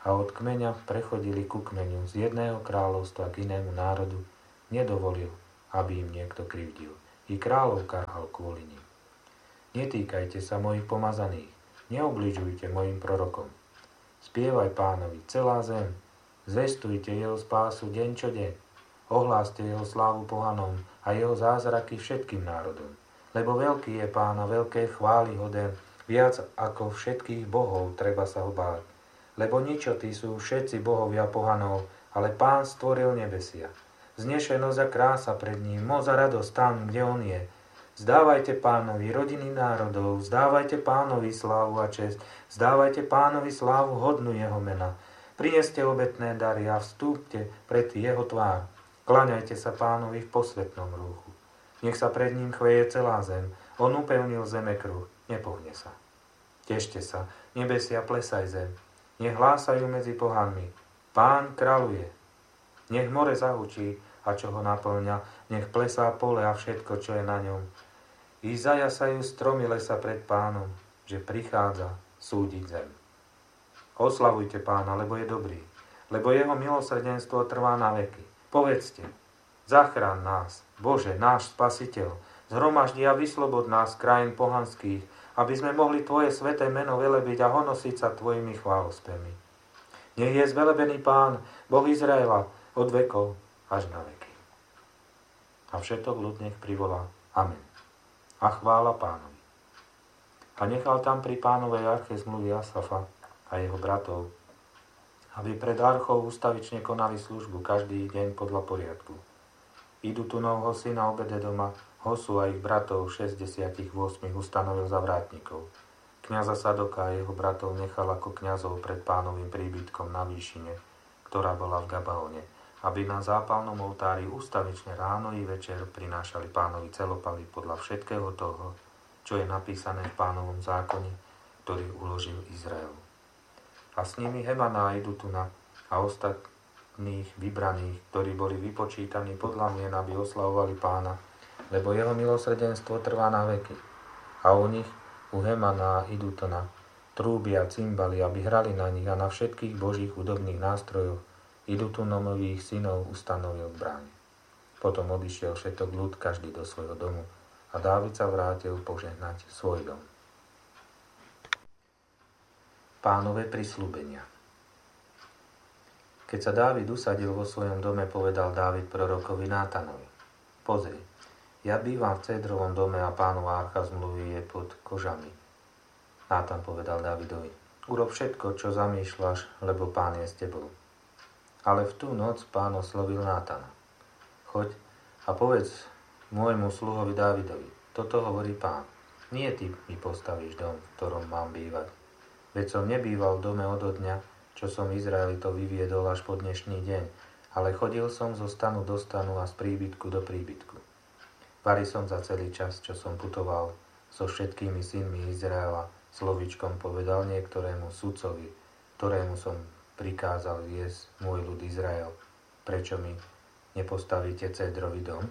a od kmeňa prechodili ku kmeňu, z jedného kráľovstva k inému národu, nedovolil, aby im niekto krivdil. I kráľov karhal kvôli nim. Netýkajte sa mojich pomazaných, neobližujte mojim prorokom. Spievaj Pánovi celá zem, zvestujte jeho spásu deň čo deň, ohláste jeho slávu pohanom a jeho zázraky všetkým národom. Lebo veľký je Pán a veľké chvály hoden, viac ako všetkých bohov treba sa ho báť. Lebo ničotí sú všetci bohovia pohanov, ale Pán stvoril nebesia. Vznešenosť a krása pred ním, moc a radosť tam, kde on je. Vzdávajte Pánovi rodiny národov, vzdávajte Pánovi slávu a česť, vzdávajte Pánovi slávu hodnú jeho mena. Prineste obetné dary a vstúpte pred jeho tvár. Kláňajte sa Pánovi v posvätnom rúchu. Nech sa pred ním chveje celá zem, on upevnil zeme kruh, nepohne sa. Tešte sa, nebesia, plesaj zem. Nech hlásajú medzi pohanmi. Pán kráľuje. Nech more zahučí a čo ho naplňa, nech plesá pole a všetko, čo je na ňom. I zajasajú stromy lesa pred Pánom, že prichádza súdiť zem. Oslavujte Pána, lebo je dobrý, lebo jeho milosrdenstvo trvá na veky. Povedzte, zachrán nás, Bože, náš Spasiteľ, zhromaždi a vyslobod nás z krajín pohanských, aby sme mohli Tvoje sväté meno velebiť a honosiť sa Tvojimi chválospevmi. Nech je zvelebený Pán, Boh Izraela, od vekov až na veky. A všetok ľud nech privolá Amen. A chvála Pánovi. A nechal tam pri Pánovej arche zmluvy Asafa a jeho bratov, aby pred archou ustavične konali službu každý deň podľa poriadku. Idutunovho syna Obededoma, Hosu a ich bratov 68 ustanovil za vrátnikov. Kňaza Sadoka a jeho bratov nechal ako kňazov pred Pánovým príbytkom na výšine, ktorá bola v Gabaone, aby na zápalnom oltári ustavične ráno i večer prinášali Pánovi celopaly podľa všetkého toho, čo je napísané v Pánovom zákone, ktorý uložil Izraelu. A s nimi Hemana a Idutuna a ostatných vybraných, ktorí boli vypočítaní podľa mien, aby oslavovali Pána, lebo jeho milosrdenstvo trvá na veky. A u nich, u Hemana a Idutona, trúbia, cymbali, aby hrali na nich a na všetkých božích hudobných nástrojoch Idutunomových synov ustanovil v bráne. Potom odišiel všetok ľud, každý do svojho domu, a Dávid sa vrátil požehnať svoj dom. Pánove prisľúbenia. Keď sa Dávid usadil vo svojom dome, povedal Dávid prorokovi Nátanovi: Pozri, ja bývam v cédrovom dome a Pánova archa zmluvy je pod kožami. Nátan povedal Dávidovi: Urob všetko, čo zamýšľaš, lebo Pán je s tebou. Ale v tú noc Pán oslovil Nátana: Choď a povedz môjmu sluhovi Dávidovi: Toto hovorí Pán. Nie ty mi postavíš dom, v ktorom mám bývať. Veď som nebýval v dome odo dňa, čo som Izraelitov vyviedol až po dnešný deň, ale chodil som zo stanu do stanu a z príbytku do príbytku. Vari som za celý čas, čo som putoval so všetkými synmi Izraela, slovíčkom povedal niektorému sudcovi, ktorému som prikázal viesť môj ľud Izrael: Prečo mi nepostavíte cédrový dom?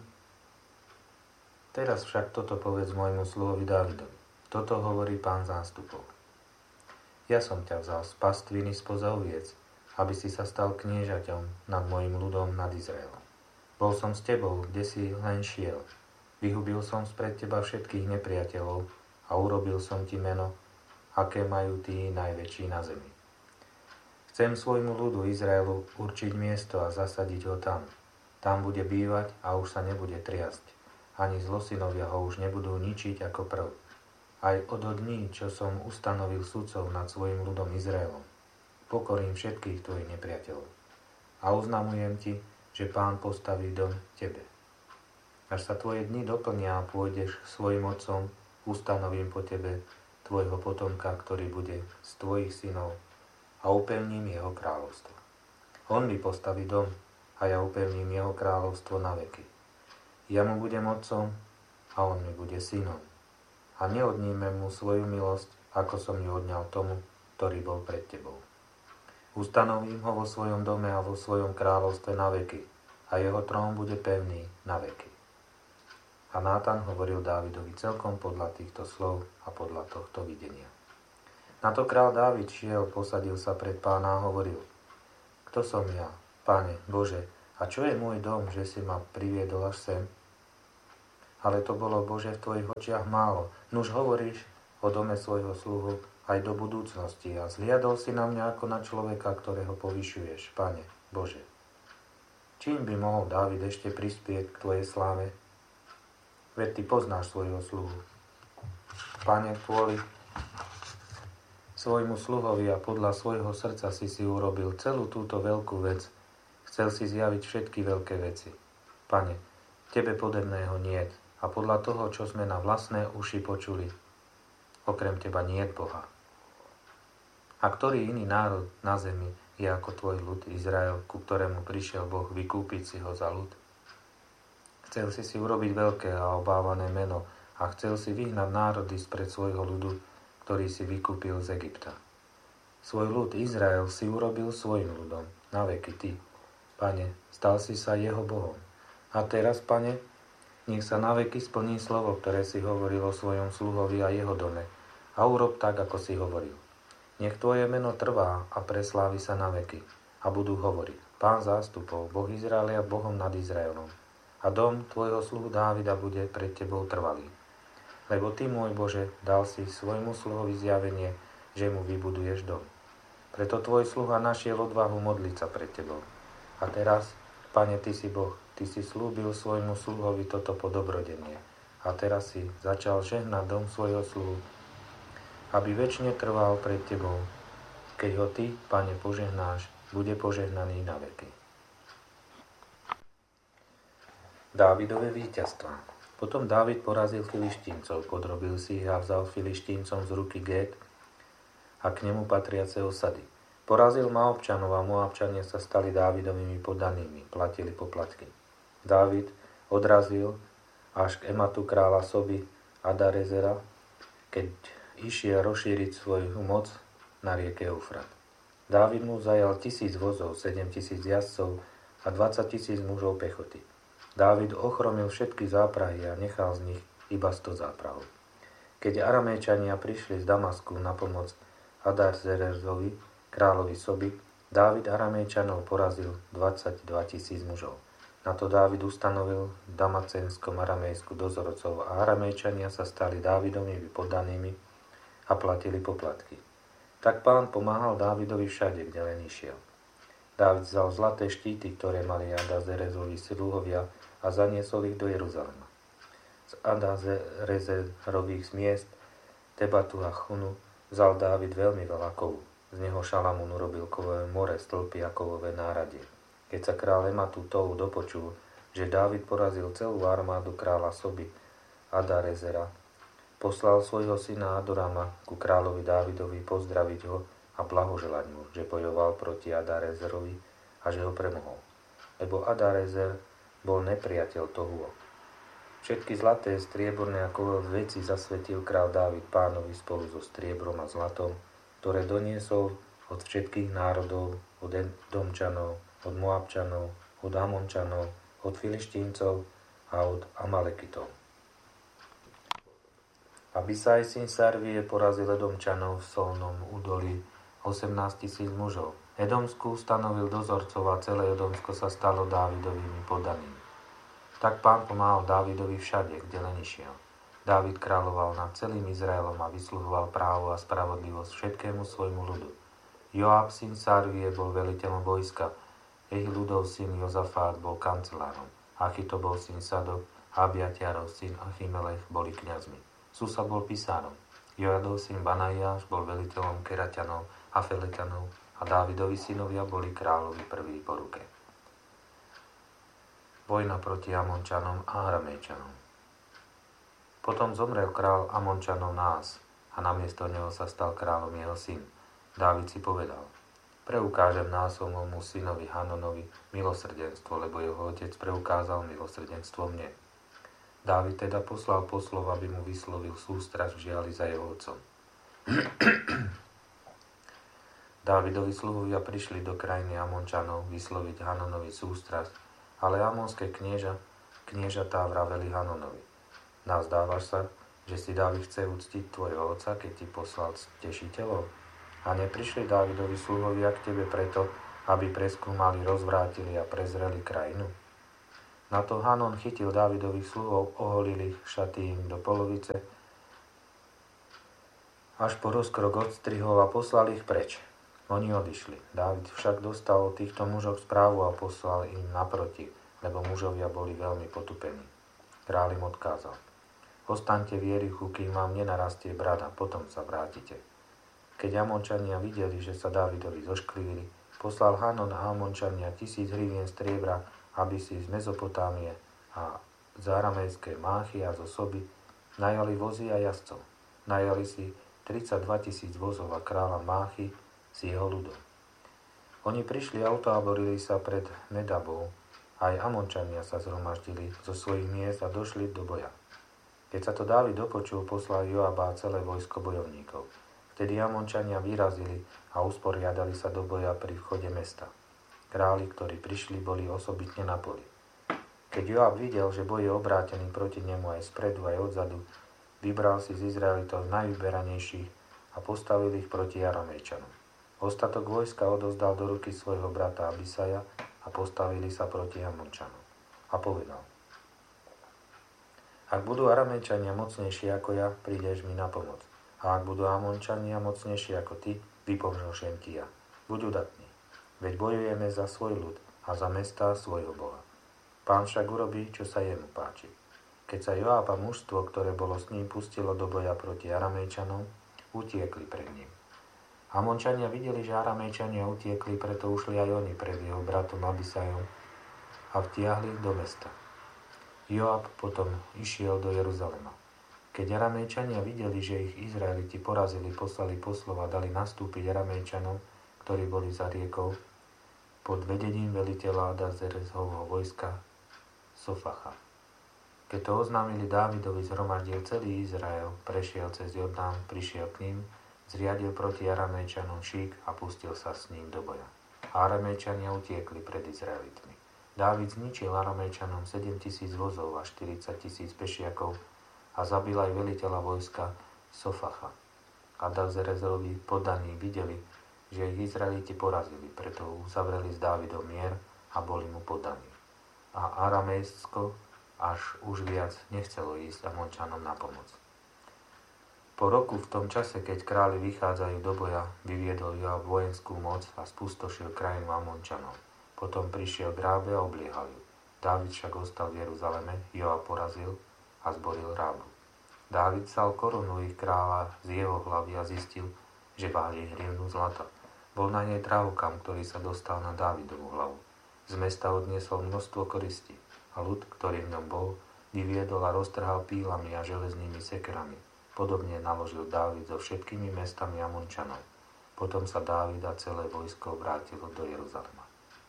Teraz však toto povedz môjmu sluhovi Dávidovi: Toto hovorí Pán zástupov. Ja som ťa vzal z pastviny spoza oviec, aby si sa stal kniežaťom nad mojim ľudom, nad Izraelom. Bol som s tebou, kde si len šiel. Vyhubil som spred teba všetkých nepriateľov a urobil som ti meno, aké majú tí najväčší na zemi. Chcem svojmu ľudu Izraelu určiť miesto a zasadiť ho tam. Tam bude bývať a už sa nebude triasť. Ani zlosinovia ho už nebudú ničiť ako prv. Aj od dní, čo som ustanovil sudcov nad svojim ľudom Izraelom, pokorím všetkých tvojich nepriateľov. A oznamujem ti, že Pán postaví dom tebe. Až sa tvoje dni doplnia a pôjdeš svojim otcom, ustanovím po tebe tvojho potomka, ktorý bude z tvojich synov, a upevním jeho kráľovstvo. On mi postaví dom a ja upevním jeho kráľovstvo na veky. Ja mu budem otcom a on mi bude synom. A neodnímem mu svoju milosť, ako som ju odňal tomu, ktorý bol pred tebou. Ustanovím ho vo svojom dome a vo svojom kráľovstve na veky a jeho trón bude pevný na veky. A Nátan hovoril Dávidovi celkom podľa týchto slov a podľa tohto videnia. Na to král Dávid šiel, posadil sa pred Pána a hovoril: Kto som ja, Pane, Bože, a čo je môj dom, že si ma priviedol až sem? Ale to bolo, Bože, v tvojich očiach málo. Nuž hovoríš o dome svojho sluhu aj do budúcnosti a zliadol si na mňa ako na človeka, ktorého povyšuješ, Pane, Bože. Čím by mohol Dávid ešte prispieť k tvojej sláve? Veď ty poznáš svojho sluhu. Pane, kvôli svojmu sluhovi a podľa svojho srdca si urobil celú túto veľkú vec. Chcel si zjaviť všetky veľké veci. Pane, tebe podobného niet a podľa toho, čo sme na vlastné uši počuli, okrem teba niet Boha. A ktorý iný národ na zemi je ako tvoj ľud Izrael, ku ktorému prišiel Boh vykúpiť si ho za ľud? Chcel si urobiť veľké a obávané meno a chcel si vyhnať národy spred svojho ľudu, ktorý si vykúpil z Egypta. Svoj ľud Izrael si urobil svojim ľudom, na veky ty. Pane, stal si sa jeho Bohom. A teraz, Pane, nech sa na veky splní slovo, ktoré si hovoril o svojom sluhovi a jeho dome. A urob tak, ako si hovoril. Nech tvoje meno trvá a preslávi sa na veky. A budú hovoriť: Pán zástupov, Boh Izraelia, Bohom nad Izraelom. A dom tvojho sluhu Dávida bude pred tebou trvalý. Lebo ty, môj Bože, dal si svojmu sluhovi zjavenie, že mu vybuduješ dom. Preto tvoj sluha našiel odvahu modliť sa pred tebou. A teraz, Pane, ty si Boh, ty si slúbil svojmu sluhovi toto podobrodenie. A teraz si začal žehnať dom svojho sluhu, aby večne trval pred tebou. Keď ho ty, Pane, požehnáš, bude požehnaný na veky. Dávidové víťazstvá. Potom Dávid porazil Filištíncov, podrobil si ich a vzal Filištíncom z ruky Gét a k nemu patriace osady. Porazil Moabčanov a Moabčania sa stali Dávidovými poddanými, platili poplatky. Dávid odrazil až k Ematu kráľa Soby Adarezera, keď išiel rozšíriť svoju moc na rieke Eufrat. Dávid mu zajal 1000 vozov, 7000 jazdcov a 20 000 mužov pechoty. Dávid ochromil všetky záprahy a nechal z nich iba 100 záprahov. Keď Araméčania prišli z Damasku na pomoc Adarezerovi, kráľovi Soby, Dávid Araméčanov porazil 22 000 mužov. Na to Dávid ustanovil v Damacenskom Aramejsku dozorcov a Araméčania sa stali Dávidovými poddanými a platili poplatky. Tak Pán pomáhal Dávidovi všade, kde len išiel. Dávid vzal zlaté štíty, ktoré mali Adazerezovi sluhovia, a zaniesol ich do Jeruzalema. Z Adazerezerových miest, Tebatu a Chunu, vzal Dávid veľmi veľa kovu. Z neho Šalamún urobil kovové more, stĺpy a kovové náradie. Keď sa kráľ Ematu Tou dopočul, že Dávid porazil celú armádu kráľa Soby Adarezera, poslal svojho syna Adorama ku kráľovi Dávidovi pozdraviť ho a blahoželať mu, že bojoval proti Adarezerovi a že ho premohol. Lebo Adarezer bol nepriateľ Tohuo. Všetky zlaté, strieborné a kovové veci zasvetil král Dávid Pánovi spolu so striebrom a zlatom, ktoré doniesol od všetkých národov, od Edomčanov, od Moabčanov, od Amončanov, od Filištíncov a od Amalekitov. Abisaj syn Sarvie porazil Edomčanov v Solnom údolí 18 000 mužov. Edomsku stanovil dozorcov a celé Edomsko sa stalo Dávidovými poddanými. Tak Pán pomáhal Dávidovi všade, kde len išiel. Dávid kráľoval nad celým Izraelom a vysluhoval právo a spravodlivosť všetkému svojmu ľudu. Joab syn Sarvie bol veliteľom vojska, Ehiludov syn Jozafát bol kancelárom, Achitobol syn Sadok a Abiatiarov syn Achimelech boli kňazmi. Susa bol pisárom, Joadov syn Banajáš bol veliteľom Keraťanov a Feleťanov a Dávidovi synovia boli kráľovi prví po ruke. Vojna proti Amončanom a Araméčanom. Potom zomrel král Amončanov Nás a namiesto neho sa stal kráľom jeho syn. Dávid si povedal: preukážem Násomovmu synovi Hanonovi milosrdenstvo, lebo jeho otec preukázal milosrdenstvo mne. Dávid teda poslal poslov, aby mu vyslovil sústrasť v žiali za jeho otcom. Dávidovi sluhovia prišli do krajiny Amončanov vysloviť Hanonovi sústrasť, ale amonské kniežatá vraveli Hanonovi: nazdávaš sa, že si Dávid chce uctiť tvojho otca, keď ti poslal tešiteľov? A neprišli Dávidovi sluhovia k tebe preto, aby preskúmali, rozvrátili a prezreli krajinu? Na to Hanon chytil Dávidových sluhov, oholil ich, šaty im do polovice, až po rozkrok odstrihol a poslal ich preč. Oni odišli. Dávid však dostal od týchto mužov správu a poslal im naproti, lebo mužovia boli veľmi potupení. Kráľ im odkázal: Ostaňte v Jerichu, kým vám nenarastie brada, potom sa vrátite. Keď Amončania videli, že sa Dávidovi zošklivili, poslal Hanon a Amončania 1000 hrivien striebra, aby si z Mezopotámie a z aramejskej Máchy a zo Soby najali vozy a jazdcov. Najali si 32 000 vozov a kráľa Máchy s jeho ľudom. Oni prišli a utáborili sa pred Medabou. Aj Amončania sa zhromaždili zo svojich miest a došli do boja. Keď sa to Dávid dopočul, poslal Joaba a celé vojsko bojovníkov. Vtedy Amončania vyrazili a usporiadali sa do boja pri vchode mesta. Králi, ktorí prišli, boli osobitne na poli. Keď Joab videl, že boj je obrátený proti nemu aj spredu, aj odzadu, vybral si z Izraelitov najvyberanejších a postavil ich proti Aramejčanom. Ostatok vojska odozdal do ruky svojho brata Abisaja a postavili sa proti Amončanom. A povedal: Ak budú Aramejčania mocnejší ako ja, prídeš mi na pomoc. A ak budú Amončania mocnejší ako ty, vypomôžem ti ja. Buď udatný. Veď bojujeme za svoj ľud a za mestá svojho Boha. Pán však urobí, čo sa jemu páči. Keď sa Joab a mužstvo, ktoré bolo s ním, pustilo do boja proti Aramejčanom, utiekli pred ním. Amončania videli, že Aramejčania utiekli, preto ušli aj oni pred jeho bratom Abisajom a vtiahli do mesta. Joab potom išiel do Jeruzalema. Keď Aramejčania videli, že ich Izraeliti porazili, poslali poslov a dali nastúpiť Aramejčanom, ktorí boli za riekou, pod vedením veliteľa Adazerezhovho vojska Sofacha. Keď to oznámili Dávidovi, zhromaždil celý Izrael, prešiel cez Jordán, prišiel k ním, zriadil proti Aramejčanom šík a pustil sa s ním do boja. A Aramejčania utiekli pred Izraelitmi. Dávid zničil Aramejčanom 7 000 vozov a 40 000 pešiakov a zabil aj veliteľa vojska Sofacha. Adazerezovi poddaní videli, že ich Izraeliti porazili, preto uzavreli s Dávidom mier a boli mu poddaní. A Aramejsko až už viac nechcelo ísť Amončanom na pomoc. Po roku, v tom čase, keď králi vychádzajú do boja, vyviedol Joab vojenskú moc a spustošil krajinu Amončanov. Potom prišiel Rábe a obliehal ju. Dávid však ostal v Jeruzaleme, Joab porazil a zboril Rábu. Dávid sal korunu ich kráľa z jeho hlavy a zistil, že váži hrivnu zlata. Bol na nej drahokam, ktorý sa dostal na Dávidovú hlavu. Z mesta odniesol množstvo koristí a ľud, ktorý v ňom bol, vyviedol a roztrhal pílami a železnými sekerami. Podobne naložil Dávid so všetkými mestami Amončanov. Potom sa Dávid a celé vojsko vrátilo do Jeruzalema.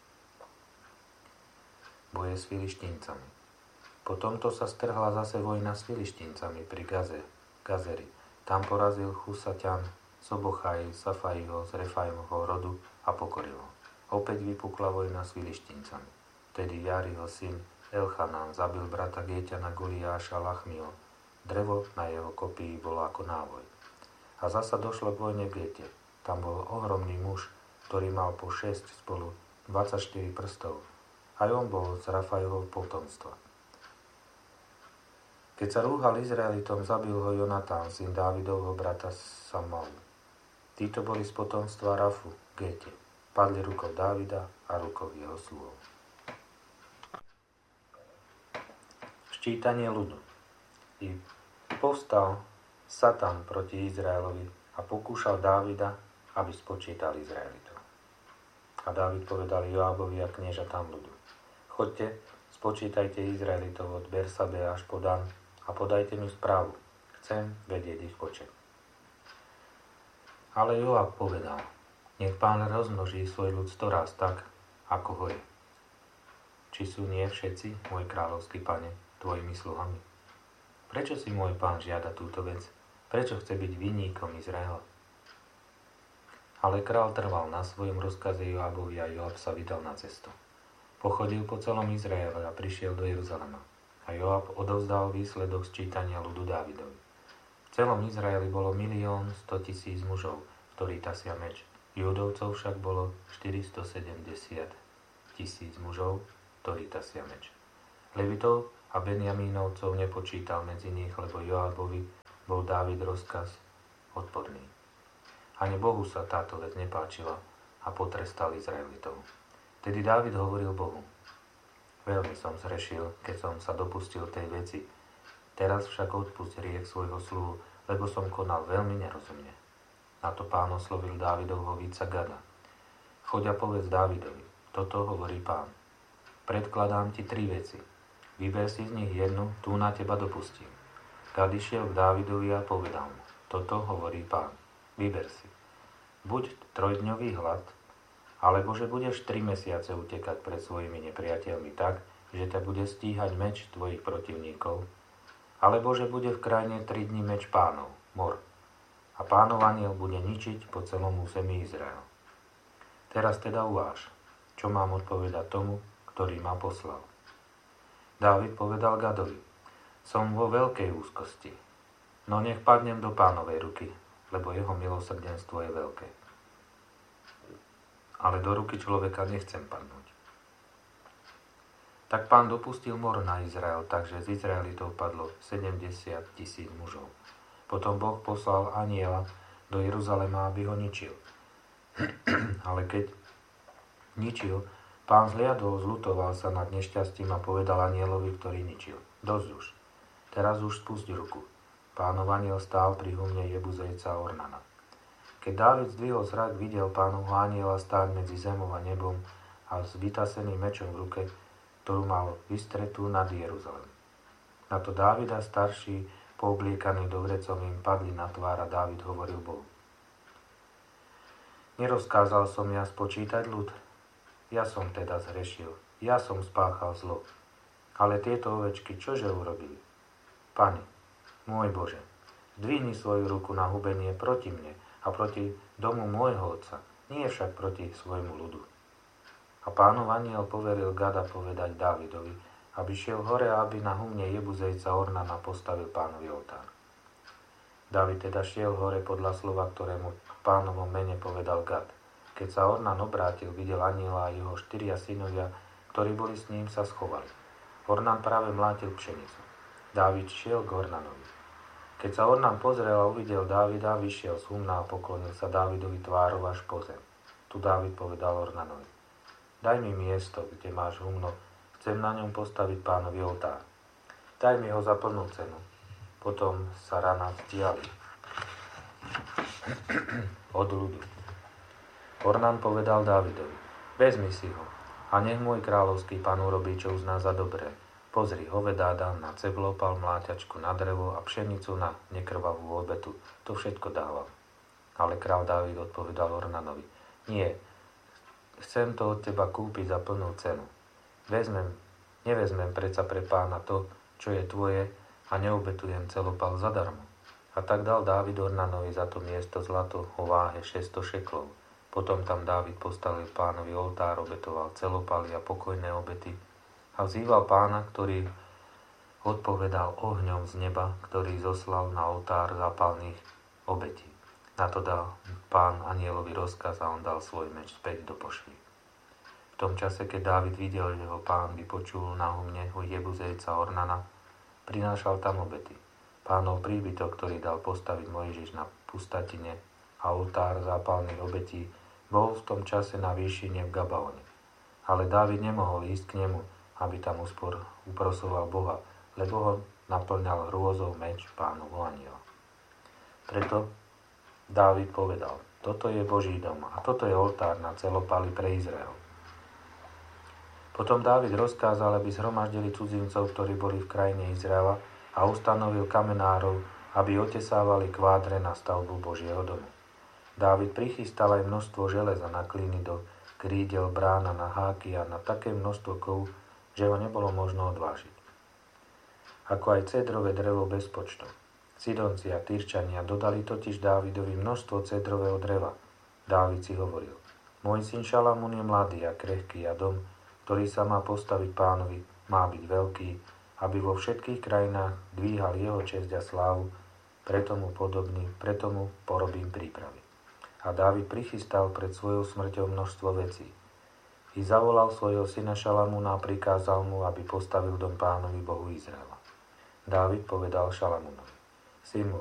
Boje s Filištíncami. Po tomto sa strhla zase vojna s Filištíncami pri Gazeri. Tam porazil Chusaťan, Sobochaj, Safaiho z Refajmovho rodu a pokoril ho. Opäť vypukla vojna s Filištíncami. Vtedy Jariho syn Elchanán zabil brata Géťana Goliáša Lachmio. Drevo na jeho kopii bolo ako návoj. A zasa došlo k vojne v Géte. Tam bol ohromný muž, ktorý mal po 6 spolu 24 prstov. Aj on bol z Rafajovho potomstva. Keď sa rúhal Izraelitom, zabil ho Jonatán, syn Dávidovho brata Samalu. Títo boli z potomstva Rafu, Géte. Padli rukou Dávida a rukou jeho sluhov. Ščítanie ľudu. I povstal Satan proti Izraelovi a pokúšal Dávida, aby spočítal Izraelitov. A Dávid povedal Joábovi a kniežatám ľudu: Choďte, spočítajte Izraelitov od Bersabe až po Dan a podajte mi správu. Chcem vedieť ich počet. Ale Joab povedal: Nech Pán rozmnoží svoj ľud 100 raz tak, ako ho je. Či sú nie všetci, môj kráľovský pane, tvojimi sluhami? Prečo si môj pán žiada túto vec? Prečo chce byť vinníkom Izraela? Ale král trval na svojom rozkaze Joabovi a Joab sa vydal na cestu. Pochodil po celom Izraele a prišiel do Jeruzalema. A Joab odovzdal výsledok sčítania ľudu Dávidovi. celom Izraeli bolo 1 100 000 mužov, ktorí tasia meč. Júdovcov však bolo 470 000 mužov, ktorí tasia meč. Levitov a Benjamínovcov nepočítal medzi nich, lebo Joábovi bol Dávid rozkaz odporný. Ani Bohu sa táto vec nepáčila a potrestal Izraelitov. Tedy Dávid hovoril Bohu: veľmi som zhrešil, keď som sa dopustil tej veci. Teraz však odpusť hriech svojho sluhu, lebo som konal veľmi nerozumne. Na to Pán oslovil Dávidovho víca Gada. Choď a povedz Dávidovi: toto hovorí Pán. Predkladám ti 3 veci. Vyber si z nich jednu, tú na teba dopustím. Gad išiel k Dávidovi a povedal mu: toto hovorí Pán. Vyber si. Buď 3-dňový hlad, alebo že budeš 3 mesiace utekať pred svojimi nepriateľmi tak, že ťa bude stíhať meč tvojich protivníkov, alebo že bude v krajine 3 dní meč Pánov, mor, a Pánov anjel bude ničiť po celom území Izraela. Teraz teda uváž, čo mám odpovedať tomu, ktorý ma poslal. Dávid povedal Gadovi: som vo veľkej úzkosti, no nech padnem do Pánovej ruky, lebo jeho milosrdenstvo je veľké. Ale do ruky človeka nechcem padnúť. Tak Pán dopustil mor na Izrael, takže z Izraelitov padlo 70 000 mužov. Potom Boh poslal anjela do Jeruzalema, aby ho ničil. Ale keď ničil, Pán zliadol, zľutoval sa nad nešťastím a povedal anjelovi, ktorý ničil: dosť už, teraz už spusť ruku. Pánov anjel stál pri humne Jebuzejca Ornana. Keď Dávid zdvihol zrak, videl Pánovho anjela stáť medzi zemou a nebom a s vytaseným mečom v ruke, ktorú mal vystretú nad Jeruzalem. Na to Dávida starší, poobliekaný dobrecom, im padli na tvár a Dávid hovoril Bohu: nerozkázal som ja spočítať ľud? Ja som teda zhrešil, ja som spáchal zlo. Ale tieto ovečky čože urobili? Pane, môj Bože, zdvihni svoju ruku na hubenie proti mne a proti domu môjho otca, nie však proti svojmu ľudu. A Pánov anjel poveril Gada povedať Dávidovi, aby šiel hore a aby na humne Jebuzejca Ornana postavil Pánovi oltár. Dávid teda šiel hore podľa slova, ktorému v Pánovom mene povedal Gad. Keď sa Ornan obrátil, videl anjela a jeho 4 synovia, ktorí boli s ním, sa schovali. Ornan práve mlátil pšenicu. Dávid šiel k Ornanovi. Keď sa Ornan pozrel a uvidel Dávida, vyšiel z humna a poklonil sa Dávidovi tvárou až po zem. Tu Dávid povedal Ornanovi: daj mi miesto, kde máš humno, chcem na ňom postaviť Pánovi oltár. Daj mi ho za plnú cenu. Potom sa rana vzdiali od ľudu. Ornan povedal Dávidovi: vezmi si ho a nech môj kráľovský pán urobí, čo uzná za dobré. Pozri, hovedá dám na ceblopal, mláťačku na drevo a pšenicu na nekrvavú obetu. To všetko dával. Ale kráľ Dávid odpovedal Ornanovi: nie, chcem to od teba kúpiť za plnú cenu. Nevezmem predsa pre pána to, čo je tvoje, a neobetujem celopal zadarmo. A tak dal Dávid Ornanovi za to miesto zlato o váhe 600 šeklov. Potom tam Dávid postavil Pánovi oltár, obetoval celopaly a pokojné obety a vzýval Pána, ktorý odpovedal ohňom z neba, ktorý zoslal na oltár zápalných obetí. Na to dal Pán anjelovi rozkaz a on dal svoj meč späť do pošvy. V tom čase, keď Dávid videl, že ho Pán vypočul na humne u Jebuzejca Ornana, prinášal tam obety. Pánov príbytok, ktorý dal postaviť Mojžiš na pustatine, a oltár zápalných obetí, bol v tom čase na výšine v Gabaone. Ale Dávid nemohol ísť k nemu, aby tam uprosoval Boha, lebo ho naplňal hrôzou meč Pánovho anjela. Preto Dávid povedal: toto je Boží dom a toto je oltár na celopaly pre Izrael. Potom Dávid rozkázal, aby zhromaždili cudzincov, ktorí boli v krajine Izraela, a ustanovil kamenárov, aby otesávali kvádre na stavbu Božieho domu. Dávid prichystal aj množstvo železa na kliny do krídel, brána, na háky a na také množstvo kov, že ho nebolo možno odvážiť. Ako aj cédrové drevo bez počtu. Sidonci a Tyrčania dodali totiž Dávidovi množstvo cédrového dreva. Dávid si hovoril: môj syn Šalamún je mladý a krehký a dom, ktorý sa má postaviť Pánovi, má byť veľký, aby vo všetkých krajinách dvíhal jeho česť a slávu, preto mu porobím prípravy. A Dávid prichystal pred svojou smrťou množstvo vecí. I zavolal svojho syna Šalamúna a prikázal mu, aby postavil dom Pánovi Bohu Izraela. Dávid povedal Šalamúnovi: Syn môj,